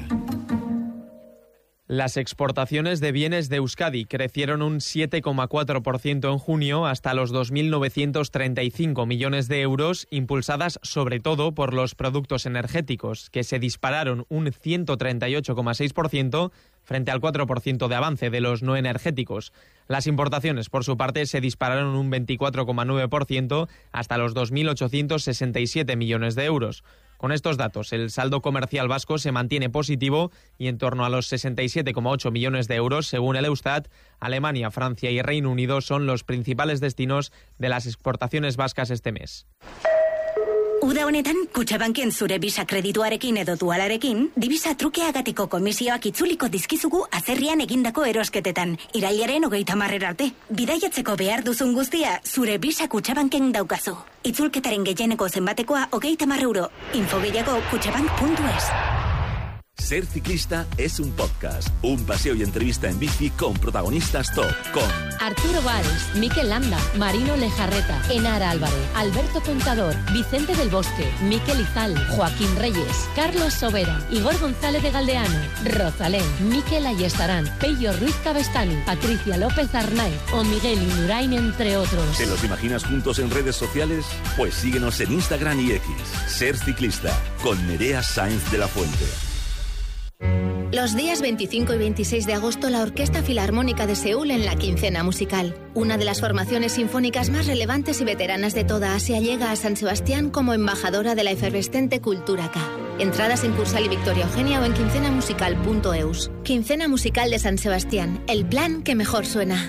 Las exportaciones de bienes de Euskadi crecieron un 7,4% en junio hasta los 2.935 millones de euros, impulsadas sobre todo por los productos energéticos, que se dispararon un 138,6% frente al 4% de avance de los no energéticos. Las importaciones, por su parte, se dispararon un 24,9% hasta los 2.867 millones de euros. Con estos datos, el saldo comercial vasco se mantiene positivo y en torno a los 67,8 millones de euros, según el Eustat. Alemania, Francia y Reino Unido son los principales destinos de las exportaciones vascas este mes. Uda honetan, Kutxabanken zure Visa kredituarekin edo dualarekin, divisa trukeagatiko komisioak itzuliko dizkizugu atzerrian egindako erosketetan, irailaren 30 arte. Bidaiatzeko behar duzun guztia, zure Visa Kutxabanken daukazu. Itzulketaren gehieneko zenbatekoa 30 euro. Info gehiago kutxabank.es. Ser ciclista es un podcast, un paseo y entrevista en bici con protagonistas top, con Arturo Valls, Mikel Landa, Marino Lejarreta, Enara Álvarez, Alberto Contador, Vicente del Bosque, Mikel Izal, Joaquín Reyes, Carlos Sobera, Igor González de Galdeano, Rosalén, Mikel Ayestarán, Pello Ruiz Cabestani, Patricia López Arnaiz o Miguel Indurain, entre otros. ¿Te los imaginas juntos en redes sociales? Pues síguenos en Instagram y X. Ser ciclista, con Nerea Sáenz de la Fuente. Los días 25 y 26 de agosto, la Orquesta Filarmónica de Seúl en la Quincena Musical. Una de las formaciones sinfónicas más relevantes y veteranas de toda Asia llega a San Sebastián como embajadora de la efervescente cultura K. Entradas en Cursal y Victoria Eugenia o en quincenamusical.eus. Quincena Musical de San Sebastián, el plan que mejor suena.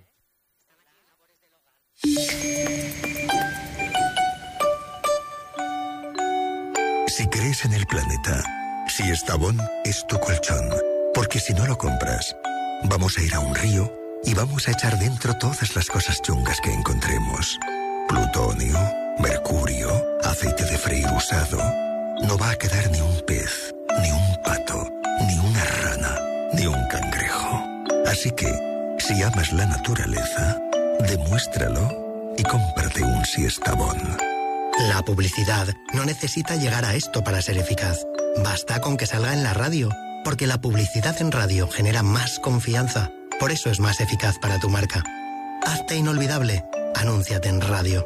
Si crees en el planeta, si Estavón es tu colchón, porque si no lo compras, vamos a ir a un río y vamos a echar dentro todas las cosas chungas que encontremos. Plutonio, mercurio, aceite de freír usado. No va a quedar ni un pez, ni un pato, ni una rana, ni un cangrejo. Así que, si amas la naturaleza, demuéstralo y cómprate un Siestabón. La publicidad no necesita llegar a esto para ser eficaz. Basta con que salga en la radio, porque la publicidad en radio genera más confianza. Por eso es más eficaz para tu marca. Hazte inolvidable. Anúnciate en radio.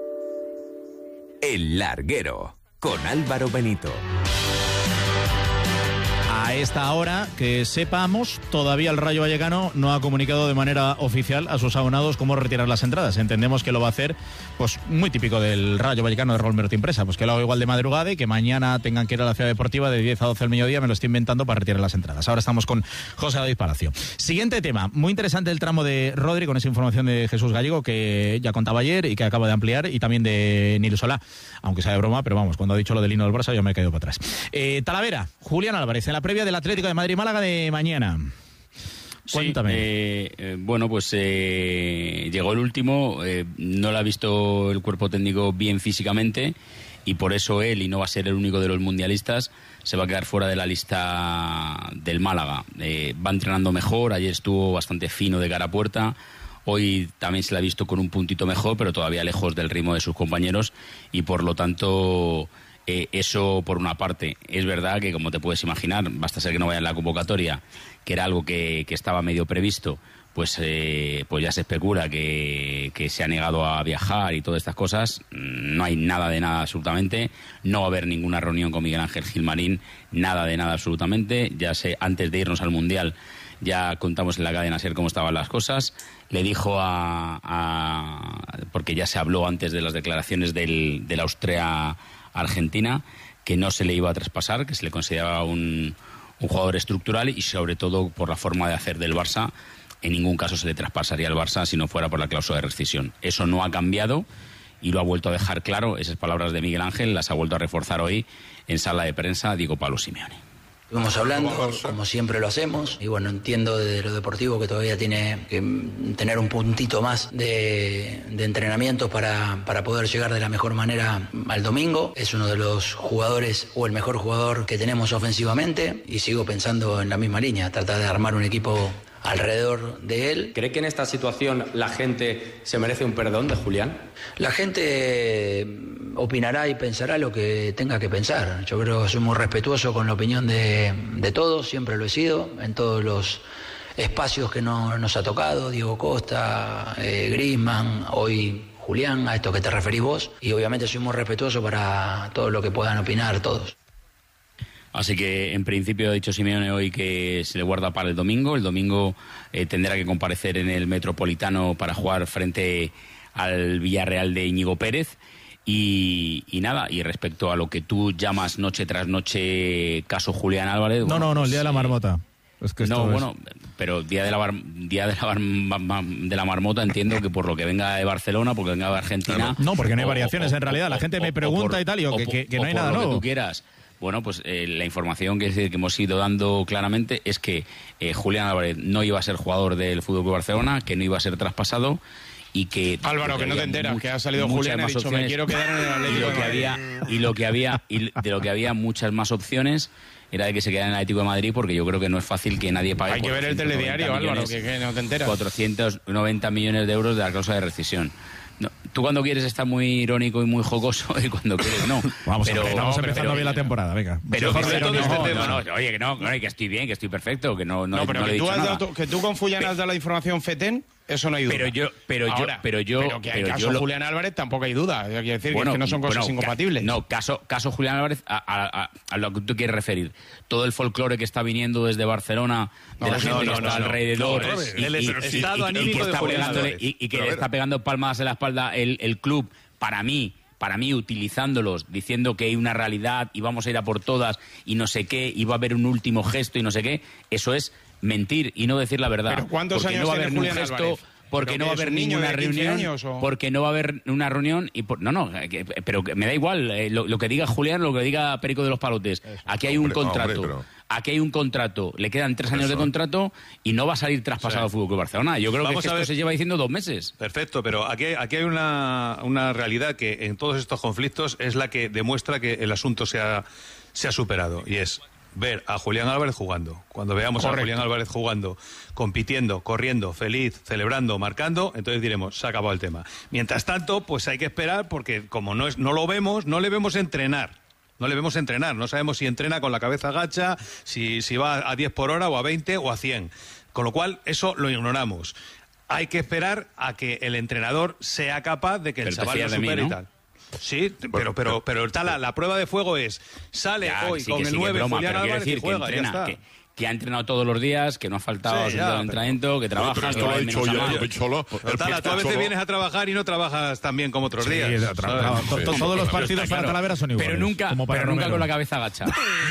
El Larguero, con Álvaro Benito. A esta hora, que sepamos, todavía el Rayo Vallecano no ha comunicado de manera oficial a sus abonados cómo retirar las entradas. Entendemos que lo va a hacer, pues muy típico del Rayo Vallecano de Raúl Merto Impresa, pues que lo haga igual de madrugada y que mañana tengan que ir a la Ciudad Deportiva de 10 a 12 del mediodía, me lo estoy inventando, para retirar las entradas. Ahora estamos con José David Palacio. Siguiente tema, muy interesante el tramo de Rodri, con esa información de Jesús Gallego que ya contaba ayer y que acaba de ampliar, y también de Nilo Solá, aunque sea de broma, pero vamos, cuando ha dicho lo del hino del Barça yo me he caído para atrás. Talavera, Julián Álvarez, en la previa del Atlético de Madrid-Málaga de mañana. Cuéntame. Sí, bueno, pues llegó el último, no lo ha visto el cuerpo técnico bien físicamente y por eso él, y no va a ser el único de los mundialistas, se va a quedar fuera de la lista del Málaga. Va entrenando mejor, ayer estuvo bastante fino de cara a puerta, hoy también se le ha visto con un puntito mejor, pero todavía lejos del ritmo de sus compañeros y por lo tanto... eso por una parte. Es verdad que, como te puedes imaginar, basta ser que no vaya en la convocatoria, que era algo que estaba medio previsto, pues ya se especula que se ha negado a viajar y todas estas cosas. No hay nada de nada absolutamente, no va a haber ninguna reunión con Miguel Ángel Gilmarín, nada de nada absolutamente. Ya sé, antes de irnos al Mundial ya contamos en la cadena SER cómo estaban las cosas. Le dijo porque ya se habló antes de las declaraciones del Austria-Argentina, que no se le iba a traspasar, que se le consideraba un jugador estructural y sobre todo por la forma de hacer del Barça, en ningún caso se le traspasaría al Barça si no fuera por la cláusula de rescisión. Eso no ha cambiado y lo ha vuelto a dejar claro. Esas palabras de Miguel Ángel las ha vuelto a reforzar hoy en sala de prensa Diego Pablo Simeone. Estuvimos hablando, como siempre lo hacemos, y bueno, entiendo de lo deportivo que todavía tiene que tener un puntito más de entrenamiento para poder llegar de la mejor manera al domingo. Es uno de los jugadores, o el mejor jugador que tenemos ofensivamente, y sigo pensando en la misma línea, tratar de armar un equipo alrededor de él. ¿Cree que en esta situación la gente se merece un perdón de Julián? La gente opinará y pensará lo que tenga que pensar. Yo creo que soy muy respetuoso con la opinión de todos, siempre lo he sido, en todos los espacios que nos ha tocado, Diego Costa, Griezmann, hoy Julián, a esto que te referís vos, y obviamente soy muy respetuoso para todo lo que puedan opinar todos. Así que, en principio, ha dicho Simeone hoy que se le guarda para el domingo. El domingo tendrá que comparecer en el Metropolitano para jugar frente al Villarreal de Íñigo Pérez. Y nada, y respecto a lo que tú llamas noche tras noche caso Julián Álvarez... No, el día de la marmota. Es que pero día de la marmota entiendo que por lo que venga de Barcelona, porque venga de Argentina... No, porque no hay variaciones en realidad. La gente me pregunta y tal, y que no hay nada nuevo. Lo que tú quieras. Bueno, pues la información que hemos ido dando claramente es que Julián Álvarez no iba a ser jugador del FC Barcelona, que no iba a ser traspasado... Y que Álvaro, que no te enteras, que ha salido Julián y ha dicho, me quiero quedar en el Atlético de Madrid. De lo que había muchas más opciones era de que se quedara en el Atlético de Madrid, porque yo creo que no es fácil que nadie pague. Hay que ver el telediario, Álvaro, que no te enteras. 490 millones de euros de la cláusula de rescisión. No, tú cuando quieres estás muy irónico y muy jocoso y cuando quieres no. Estamos empezando bien la temporada, venga. Pero oye, que estoy bien, que estoy perfecto, que no pero no que, he dicho nada. Que tú con Fuyan has dado la información FETEN, eso no hay duda. Pero que hay caso Julián Álvarez tampoco hay duda. Quiero decir que no son cosas incompatibles. Caso Julián Álvarez a lo que tú quieres referir. Todo el folclore que está viniendo desde Barcelona, de la gente que está alrededor, y que le está pegando palmadas en la espalda el club, para mí utilizándolos, diciendo que hay una realidad y vamos a ir a por todas y no sé qué, y va a haber un último gesto y no sé qué, eso es mentir y no decir la verdad. ¿Pero cuántos porque años no va a haber tiene un Julián gesto, Álvarez? porque no va a haber ninguna reunión, porque no va a haber una reunión y pero me da igual lo que diga Julián, lo que diga Perico de los Palotes. Aquí hay un contrato. Aquí hay un contrato, le quedan 3 años de contrato y no va a salir traspasado al Fútbol Club Barcelona. Yo creo que esto se lleva diciendo 2 meses. Perfecto, pero aquí hay una realidad que en todos estos conflictos es la que demuestra que el asunto se ha superado, y es ver a Julián Álvarez jugando. Cuando veamos a Julián Álvarez jugando, compitiendo, corriendo, feliz, celebrando, marcando, entonces diremos, se ha acabado el tema. Mientras tanto, pues hay que esperar, porque como no lo vemos, no le vemos entrenar. No sabemos si entrena con la cabeza gacha, si va a 10 por hora o a 20 o a 100. Con lo cual, eso lo ignoramos. Hay que esperar a que el entrenador sea capaz de que el chaval lo supere y tal. Sí, pero la prueba de fuego es, sale hoy con el 9 Julián Álvarez y juega, ya está. Que ha entrenado todos los días, que no ha faltado al entrenamiento, que trabaja... Pero esto lo ha dicho yo, Cholo. Tú a veces vienes a trabajar y no trabajas tan bien como otros días. Todos los partidos para Talavera son iguales. Pero nunca con la cabeza agacha.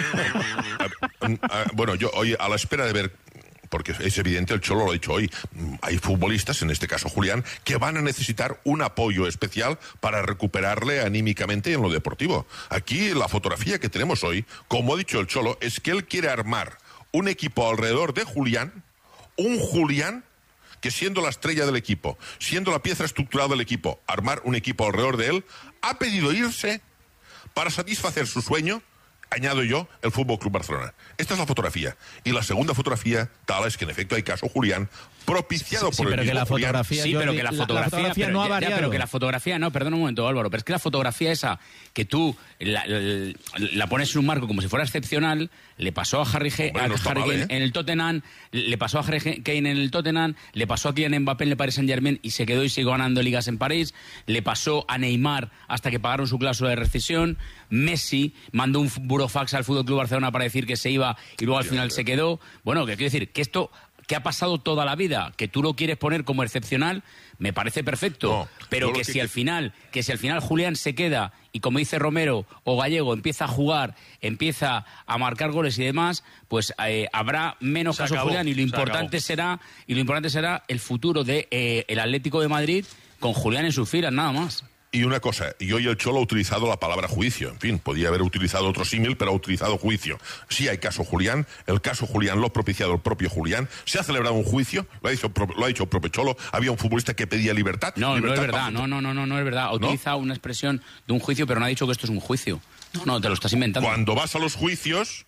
Bueno, yo hoy a la espera de ver... Porque es evidente, el Cholo lo ha dicho hoy, hay futbolistas, en este caso Julián, que van a necesitar un apoyo especial para recuperarle anímicamente en lo deportivo. Aquí la fotografía que tenemos hoy, como ha dicho el Cholo, es que él quiere armar un equipo alrededor de Julián, un Julián que siendo la estrella del equipo, siendo la pieza estructural del equipo, armar un equipo alrededor de él, ha pedido irse para satisfacer su sueño, añado yo, el Fútbol Club Barcelona. Esta es la fotografía. Y la segunda fotografía, tal es que en efecto hay caso Julián, propiciado por el mismo Julián. Pero que la fotografía no ha variado. Pero que la fotografía no, perdón un momento, Álvaro, pero es que la fotografía esa, que tú la pones en un marco como si fuera excepcional, le pasó a Harry Kane en el Tottenham, le pasó a Harry Kane en el Tottenham, le pasó a Kylian Mbappé en el Paris Saint-Germain y se quedó y siguió ganando ligas en París, le pasó a Neymar hasta que pagaron su cláusula de rescisión, Messi mandó un burofax al Fútbol Club Barcelona para decir que se iba y luego al final se quedó. Bueno, que quiero decir que esto que ha pasado toda la vida, que tú lo quieres poner como excepcional, me parece perfecto, pero que si al final Julián se queda y como dice Romero o Gallego empieza a jugar, empieza a marcar goles y demás, pues habrá menos caso Julián y lo importante será el futuro de el Atlético de Madrid con Julián en sus filas, nada más. Y una cosa, y hoy el Cholo ha utilizado la palabra juicio. En fin, podía haber utilizado otro símil, pero ha utilizado juicio. Sí hay caso Julián, el caso Julián lo ha propiciado el propio Julián. Se ha celebrado un juicio, lo ha dicho el propio Cholo. Había un futbolista que pedía libertad. No es verdad, no es verdad. Utiliza una expresión de un juicio, pero no ha dicho que esto es un juicio. No, te lo estás inventando. Cuando vas a los juicios,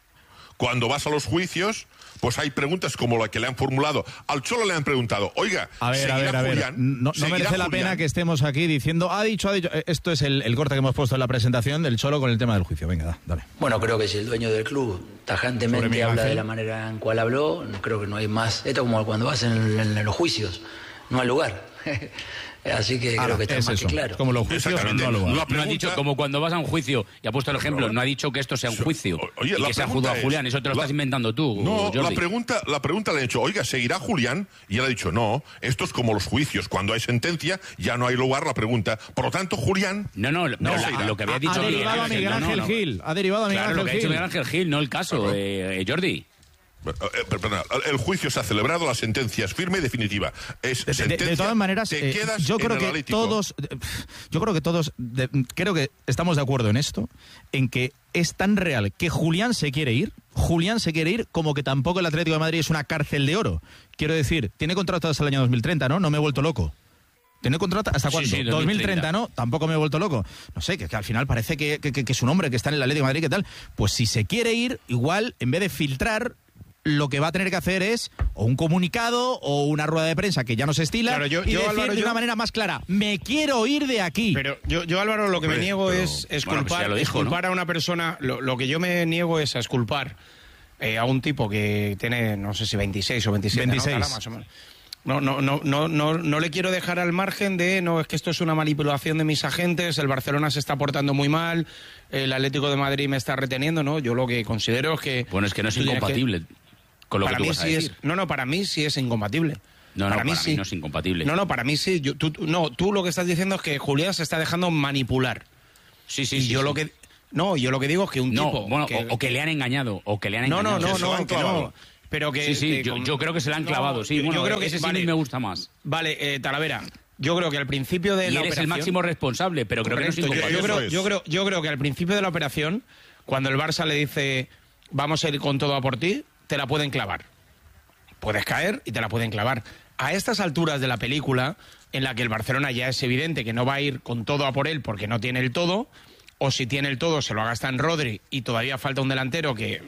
pues hay preguntas como la que le han formulado. Al Cholo le han preguntado, oiga, a ver, Julián, no merece la pena que estemos aquí diciendo, ha dicho. Esto es el corte que hemos puesto en la presentación del Cholo con el tema del juicio. Venga, dale. Bueno, creo que si el dueño del club tajantemente habla de la manera en cual habló, creo que no hay más. Esto como cuando vas en los juicios. no al lugar. Así que creo que está más que claro. Como los juicios, no ha dicho, como cuando vas a un juicio, y ha puesto el ejemplo, no ha dicho que esto sea un juicio y que se ha juzgado a Julián. Eso te lo estás inventando tú, No, Jordi. la pregunta le han hecho, oiga, ¿seguirá Julián? Y él ha dicho, no, esto es como los juicios. Cuando hay sentencia, ya no hay lugar la pregunta. Por lo tanto, Julián... No, lo que había dicho... Ha derivado a Miguel Ángel Gil. Ha derivado a Miguel Ángel Gil. Claro, lo que ha dicho Miguel Ángel Gil, no el caso, Jordi. Perdona, el juicio se ha celebrado, la sentencia es firme y definitiva. Es sentencia, de todas maneras, te quedas yo creo en el que Atlético. creo que estamos de acuerdo en esto, en que es tan real que Julián se quiere ir, como que tampoco el Atlético de Madrid es una cárcel de oro. Quiero decir, tiene contrato hasta el año 2030, ¿no? No me he vuelto loco. ¿Tiene contrato hasta cuándo? Sí, 2030, ¿no? Tampoco me he vuelto loco. No sé, que al final parece que es un hombre que está en el Atlético de Madrid, ¿qué tal? Pues si se quiere ir, igual, en vez de filtrar, lo que va a tener que hacer es o un comunicado o una rueda de prensa que ya no se estila, claro, yo, decir Álvaro, de una manera más clara, me quiero ir de aquí. Pero yo Álvaro, lo que me niego es culpar a una persona, lo que yo me niego es a exculpar a un tipo que tiene, no sé si 26 o 27, 26. ¿no? Más o menos. No le quiero dejar al margen de, no, es que esto es una manipulación de mis agentes, el Barcelona se está portando muy mal, el Atlético de Madrid me está reteniendo, ¿no? Yo lo que considero es que... Bueno, es que no es incompatible con lo que tú vas a decir. Para mí sí es incompatible. Para mí no es incompatible. No, para mí sí. Tú lo que estás diciendo es que Julián se está dejando manipular. Sí. Yo lo que digo es que un tipo... Bueno, o que le han engañado, No. Pero que... yo creo que se le han clavado, sí. Bueno, yo creo que ese sí me gusta más. Vale, Talavera, yo creo que al principio de la operación... eres el máximo responsable, pero creo que no es incompatible. Yo creo que al principio de la operación, cuando el Barça le dice vamos a ir con todo a por ti, te la pueden clavar. Puedes caer y te la pueden clavar. A estas alturas de la película, en la que el Barcelona ya es evidente que no va a ir con todo a por él porque no tiene el todo, o si tiene el todo se lo gasta en Rodri y todavía falta un delantero que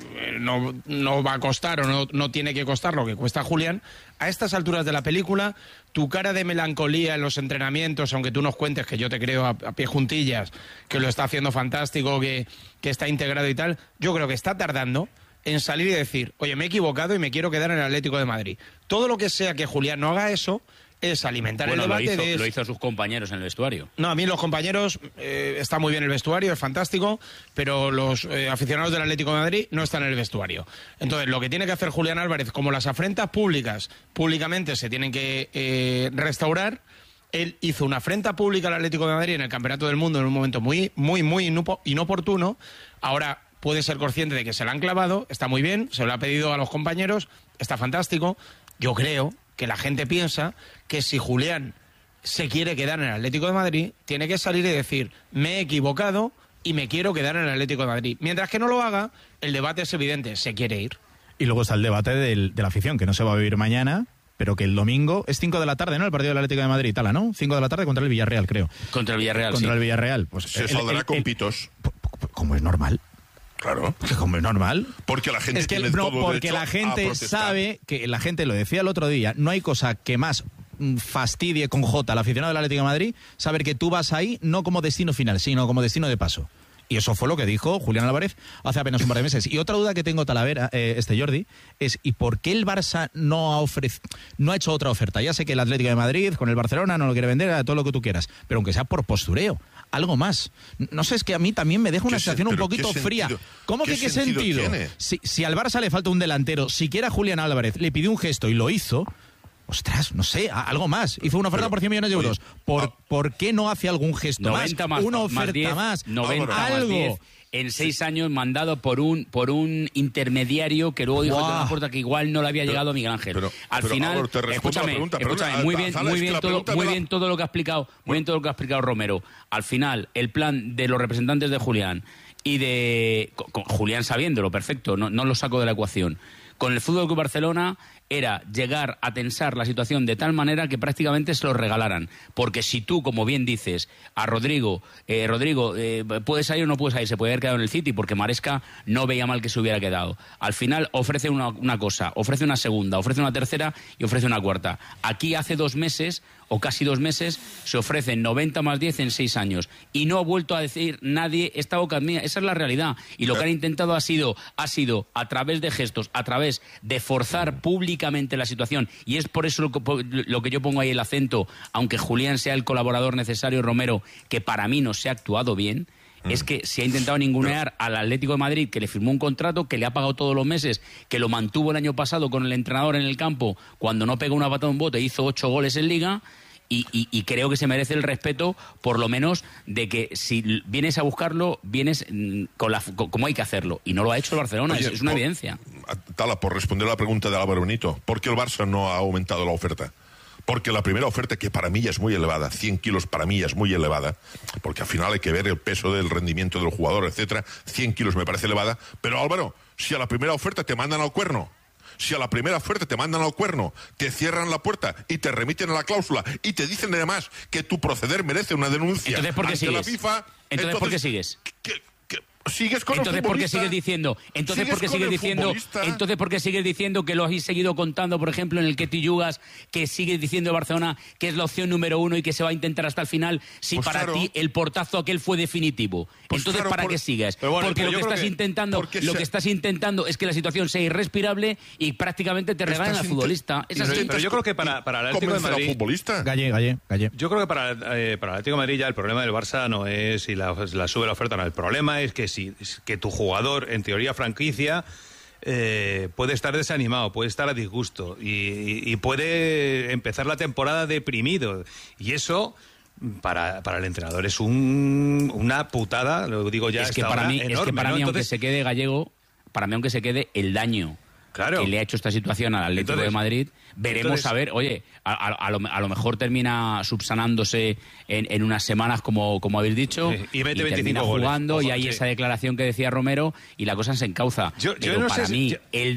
no va a costar o no tiene que costar lo que cuesta Julián, a estas alturas de la película, tu cara de melancolía en los entrenamientos, aunque tú nos cuentes, que yo te creo a pie juntillas, que lo está haciendo fantástico, que está integrado y tal, yo creo que está tardando en salir y decir, oye, me he equivocado y me quiero quedar en el Atlético de Madrid. Todo lo que sea que Julián no haga eso es alimentar el debate. Lo hizo a sus compañeros en el vestuario. No, a mí los compañeros, está muy bien el vestuario, es fantástico, pero los aficionados del Atlético de Madrid no están en el vestuario. Entonces, lo que tiene que hacer Julián Álvarez, como las afrentas públicamente se tienen que restaurar, él hizo una afrenta pública al Atlético de Madrid en el Campeonato del Mundo en un momento muy inoportuno. Ahora puede ser consciente de que se la han clavado, está muy bien, se lo ha pedido a los compañeros, está fantástico. Yo creo que la gente piensa que si Julián se quiere quedar en el Atlético de Madrid, tiene que salir y decir, me he equivocado y me quiero quedar en el Atlético de Madrid. Mientras que no lo haga, el debate es evidente, se quiere ir. Y luego está el debate de la afición, que no se va a vivir mañana, pero que el domingo es 5 de la tarde, ¿no? El partido del Atlético de Madrid, Tala, ¿no? 5 de la tarde contra el Villarreal, creo. Contra el Villarreal, Contra el Villarreal. Pues se saldrá con pitos. Como es normal. Claro. Como es normal. Porque la gente tiene no, todo porque derecho la gente a protestar. sabe que la gente, lo decía el otro día, no hay cosa que más fastidie con J al aficionado del Atlético de Madrid, saber que tú vas ahí no como destino final, sino como destino de paso. Y eso fue lo que dijo Julián Álvarez hace apenas un par de meses. Y otra duda que tengo, Talavera, Jordi, es ¿y por qué el Barça no ha hecho otra oferta? Ya sé que el Atlético de Madrid con el Barcelona no lo quiere vender, a todo lo que tú quieras, pero aunque sea por postureo, algo más. No sé, es que a mí también me deja una sensación un poquito fría. ¿Cómo que qué sentido? Si al Barça le falta un delantero, siquiera Julián Álvarez le pidió un gesto y lo hizo, ostras, no sé, algo más. Hizo una oferta por 100 millones de euros. ¿Por qué no hace algún gesto más? Una oferta más. 90 algo. Más 10. En 6 años mandado por un intermediario que luego dijo a puerta que igual no le había llegado a Miguel Ángel. Al final, escúchame, muy bien todo lo que ha explicado, Romero. Al final, el plan de los representantes de Julián y de con Julián sabiéndolo, perfecto, no lo saco de la ecuación. Con el Fútbol Club Barcelona era llegar a tensar la situación de tal manera que prácticamente se lo regalaran. Porque si tú, como bien dices, a Rodrigo, ¿puedes salir o no puedes salir? Se puede haber quedado en el City porque Maresca no veía mal que se hubiera quedado. Al final ofrece una cosa, ofrece una segunda, ofrece una tercera y ofrece una cuarta. Aquí hace 2 meses o casi 2 meses, se ofrecen 90 más 10 en 6 años. Y no ha vuelto a decir nadie, esta boca es mía. Esa es la realidad. Y lo que han intentado ha sido a través de gestos, a través de forzar públicamente la situación. Y es por eso lo que yo pongo ahí el acento, aunque Julián sea el colaborador necesario, Romero, que para mí no se ha actuado bien. Es que se ha intentado ningunear al Atlético de Madrid, que le firmó un contrato, que le ha pagado todos los meses, que lo mantuvo el año pasado con el entrenador en el campo, cuando no pegó una patada en un bote, hizo 8 goles en Liga, y creo que se merece el respeto, por lo menos, de que si vienes a buscarlo, vienes como hay que hacerlo. Y no lo ha hecho el Barcelona. Oye, es una evidencia. Tala, por responder a la pregunta de Álvaro Benito, ¿por qué el Barça no ha aumentado la oferta? Porque la primera oferta, que para mí ya es muy elevada, 100 kilos para mí ya es muy elevada, porque al final hay que ver el peso del rendimiento del jugador, etcétera. 100 kilos me parece elevada. Pero Álvaro, si a la primera oferta te mandan al cuerno, te cierran la puerta y te remiten a la cláusula y te dicen además que tu proceder merece una denuncia ante la FIFA, entonces ¿por qué sigues? Sigues con entonces, ¿por qué sigues diciendo? Entonces, ¿por qué sigues diciendo que lo habéis seguido contando, por ejemplo, en el Ketty Yugas, que sigues diciendo Barcelona que es la opción número 1 y que se va a intentar hasta el final, si pues para ti el portazo aquel fue definitivo? Pues entonces, ¿para qué sigues? Bueno, porque lo que estás intentando es que la situación sea irrespirable y prácticamente te regalen al futbolista. Pero yo creo que para el Atlético de Madrid... Galle. Yo creo que para el Atlético de Madrid ya el problema del Barça no es si la sube la oferta o no. El problema es que tu jugador, en teoría franquicia, puede estar desanimado, puede estar a disgusto y puede empezar la temporada deprimido. Y eso, para el entrenador, es una putada, lo digo ya. Es que para mí, Entonces, aunque se quede Gallego, aunque se quede el daño que le ha hecho esta situación al Atlético de Madrid, veremos a ver, oye, a lo mejor termina subsanándose en unas semanas, como habéis dicho, y mete 25 termina goles. Jugando, y hay esa declaración que decía Romero, y la cosa se encauza. Pero para mí, el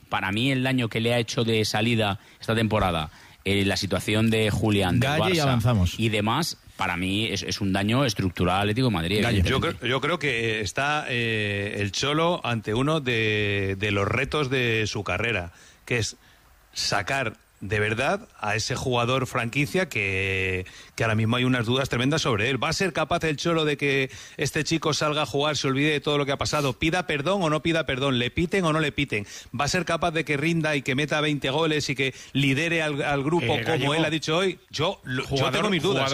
daño que le ha hecho de salida esta temporada, la situación de Julián, del Barça, y avanzamos. Y demás, para mí es un daño estructural al Atlético de Madrid. Yo creo que está el Cholo ante uno de los retos de su carrera, que es sacar de verdad a ese jugador franquicia que ahora mismo hay unas dudas tremendas sobre él. ¿Va a ser capaz el Cholo de que este chico salga a jugar, se olvide de todo lo que ha pasado, pida perdón o no pida perdón, le piten o no le piten? ¿Va a ser capaz de que rinda y que meta 20 goles y que lidere al grupo como Gallego, él ha dicho hoy? Yo tengo mis dudas.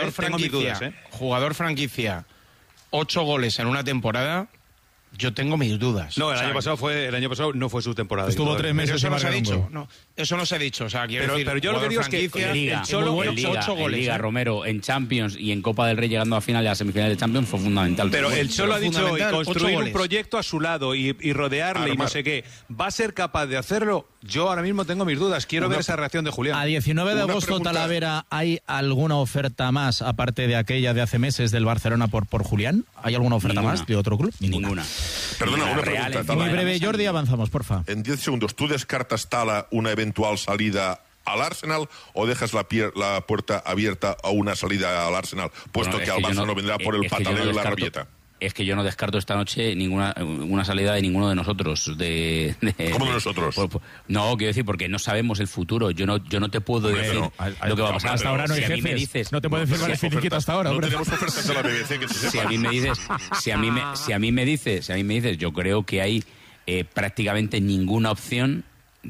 Jugador franquicia, 8 goles en una temporada. Yo tengo mis dudas. No, el año pasado no fue su temporada. Estuvo 3 meses. Eso no se ha dicho. No, eso no se ha dicho. O sea, pero yo lo que digo es que el Cholo, 8 goles. Liga, Romero, en Champions y en Copa del Rey, llegando a final de las semifinales de Champions, fue fundamental. Pero el Cholo ha dicho hoy, construir un proyecto a su lado y rodearle y no sé qué. ¿Va a ser capaz de hacerlo? Yo ahora mismo tengo mis dudas. Quiero ver esa reacción de Julián. A 19 de agosto, Talavera, ¿hay alguna oferta más, aparte de aquella de hace meses del Barcelona por Julián? ¿Hay alguna oferta más de otro club? Ninguna. Perdona, una pregunta. Muy breve, Jordi, avanzamos, porfa. En 10 segundos, ¿tú descartas, Tala, una eventual salida al Arsenal o dejas la puerta abierta a una salida al Arsenal, puesto que al Barça no vendrá por el pataleo y la rabieta? Es que yo no descarto esta noche una salida de ninguno de nosotros. ¿Cómo de nosotros? No, quiero decir, porque no sabemos el futuro. Yo no te puedo decir lo que va a pasar. Hasta ahora no hay jefes. No te puedes firmar el finiquito hasta ahora. No tenemos ofertas de la BBC que se sepa. Si a mí me dices, yo creo que hay prácticamente ninguna opción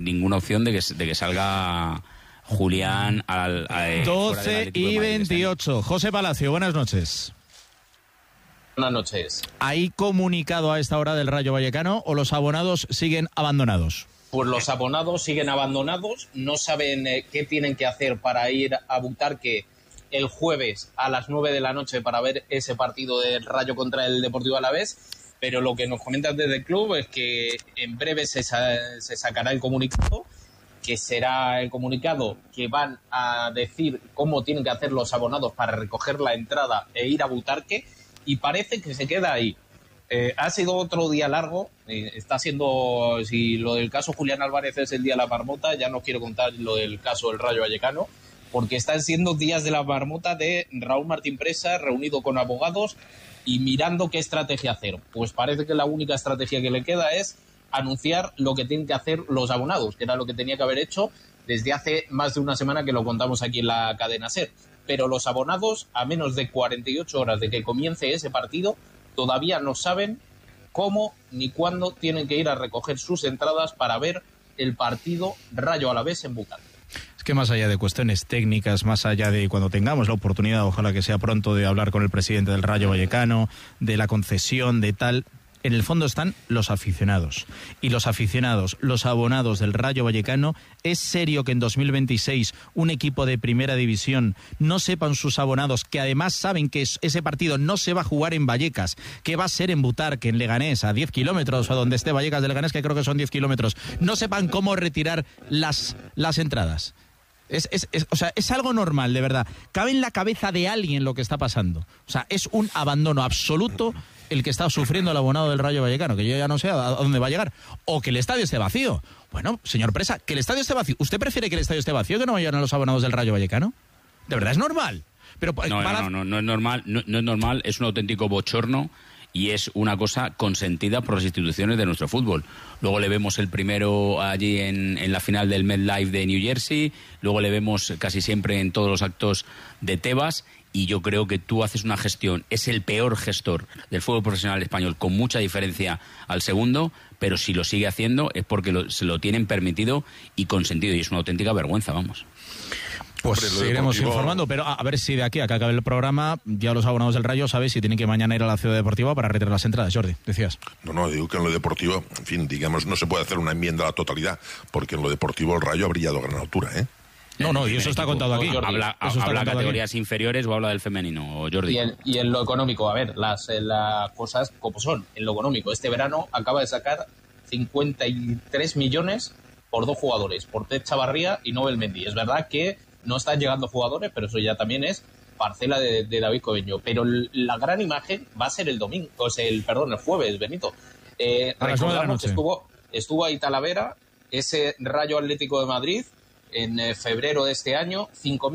de que salga Julián al 12 y 28. José Palacio, buenas noches. Buenas noches. ¿Hay comunicado a esta hora del Rayo Vallecano o los abonados siguen abandonados? Pues los abonados siguen abandonados, no saben qué tienen que hacer para ir a Butarque el jueves a las 9 de la noche para ver ese partido del Rayo contra el Deportivo Alavés, pero lo que nos comentan desde el club es que en breve se sacará el comunicado, que será el comunicado que van a decir cómo tienen que hacer los abonados para recoger la entrada e ir a Butarque, y parece que se queda ahí. Ha sido otro día largo, está siendo, si lo del caso Julián Álvarez es el día de la marmota, ya no quiero contar lo del caso del Rayo Vallecano, porque están siendo días de la marmota de Raúl Martín Presa reunido con abogados y mirando qué estrategia hacer. Pues parece que la única estrategia que le queda es anunciar lo que tienen que hacer los abonados, que era lo que tenía que haber hecho desde hace más de una semana, que lo contamos aquí en la cadena SER. pero los abonados, a menos de 48 horas de que comience ese partido, todavía no saben cómo ni cuándo tienen que ir a recoger sus entradas para ver el partido Rayo Alavés en Butarque. Es que más allá de cuestiones técnicas, más allá de cuando tengamos la oportunidad, ojalá que sea pronto, de hablar con el presidente del Rayo Vallecano, de la concesión, de tal, en el fondo están los aficionados. Y los aficionados, los abonados del Rayo Vallecano, ¿es serio que en 2026 un equipo de primera división no sepan sus abonados, que además saben que ese partido no se va a jugar en Vallecas, que va a ser en Butarque, en Leganés, a 10 kilómetros, o donde esté Vallecas de Leganés, que creo que son 10 kilómetros, no sepan cómo retirar las entradas? O sea, es algo normal, de verdad. Cabe en la cabeza de alguien lo que está pasando. O sea, es un abandono absoluto el que está sufriendo el abonado del Rayo Vallecano, que yo ya no sé a dónde va a llegar. O que el estadio esté vacío. Bueno, señor Presa, que el estadio esté vacío. ¿Usted prefiere que el estadio esté vacío que no vayan a los abonados del Rayo Vallecano? ¿De verdad es normal? Pero no es normal, no es normal, es un auténtico bochorno. Y es una cosa consentida por las instituciones de nuestro fútbol. Luego le vemos el primero allí en la final del MetLife de New Jersey, luego le vemos casi siempre en todos los actos de Tebas, y yo creo que tú haces una gestión, es el peor gestor del fútbol profesional español, con mucha diferencia al segundo, pero si lo sigue haciendo es porque se lo tienen permitido y consentido, y es una auténtica vergüenza, vamos. Pues seguiremos informando, pero a ver si de aquí a que acabe el programa ya los abonados del Rayo saben si tienen que mañana ir a la Ciudad Deportiva para retirar las entradas. Jordi, decías. No, digo que en lo deportivo, en fin, digamos, no se puede hacer una enmienda a la totalidad, porque en lo deportivo el Rayo ha brillado a gran altura, ¿eh? No, y eso está contado aquí. ¿Habla categorías inferiores o habla del femenino, Jordi? Y en lo económico, a ver, las cosas como son. En lo económico, este verano acaba de sacar 53 millones por 2 jugadores, por Pep Chavarría y Nobel Mendy. Es verdad que no están llegando jugadores, pero eso ya también es parcela de David Cobeño. Pero la gran imagen va a ser el jueves, Benito. Recordamos que estuvo ahí Talavera, ese Rayo Atlético de Madrid, en febrero de este año,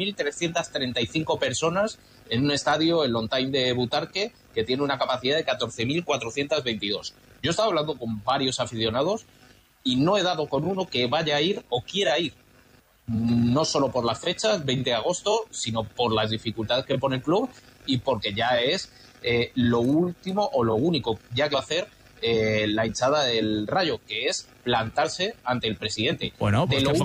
5.335 personas en un estadio, el On Time de Butarque, que tiene una capacidad de 14.422. Yo he estado hablando con varios aficionados y no he dado con uno que vaya a ir o quiera ir. No solo por las fechas, 20 de agosto, sino por las dificultades que pone el club y porque ya es lo último o lo único ya que va a hacer la hinchada del Rayo, que es plantarse ante el presidente. Bueno, pues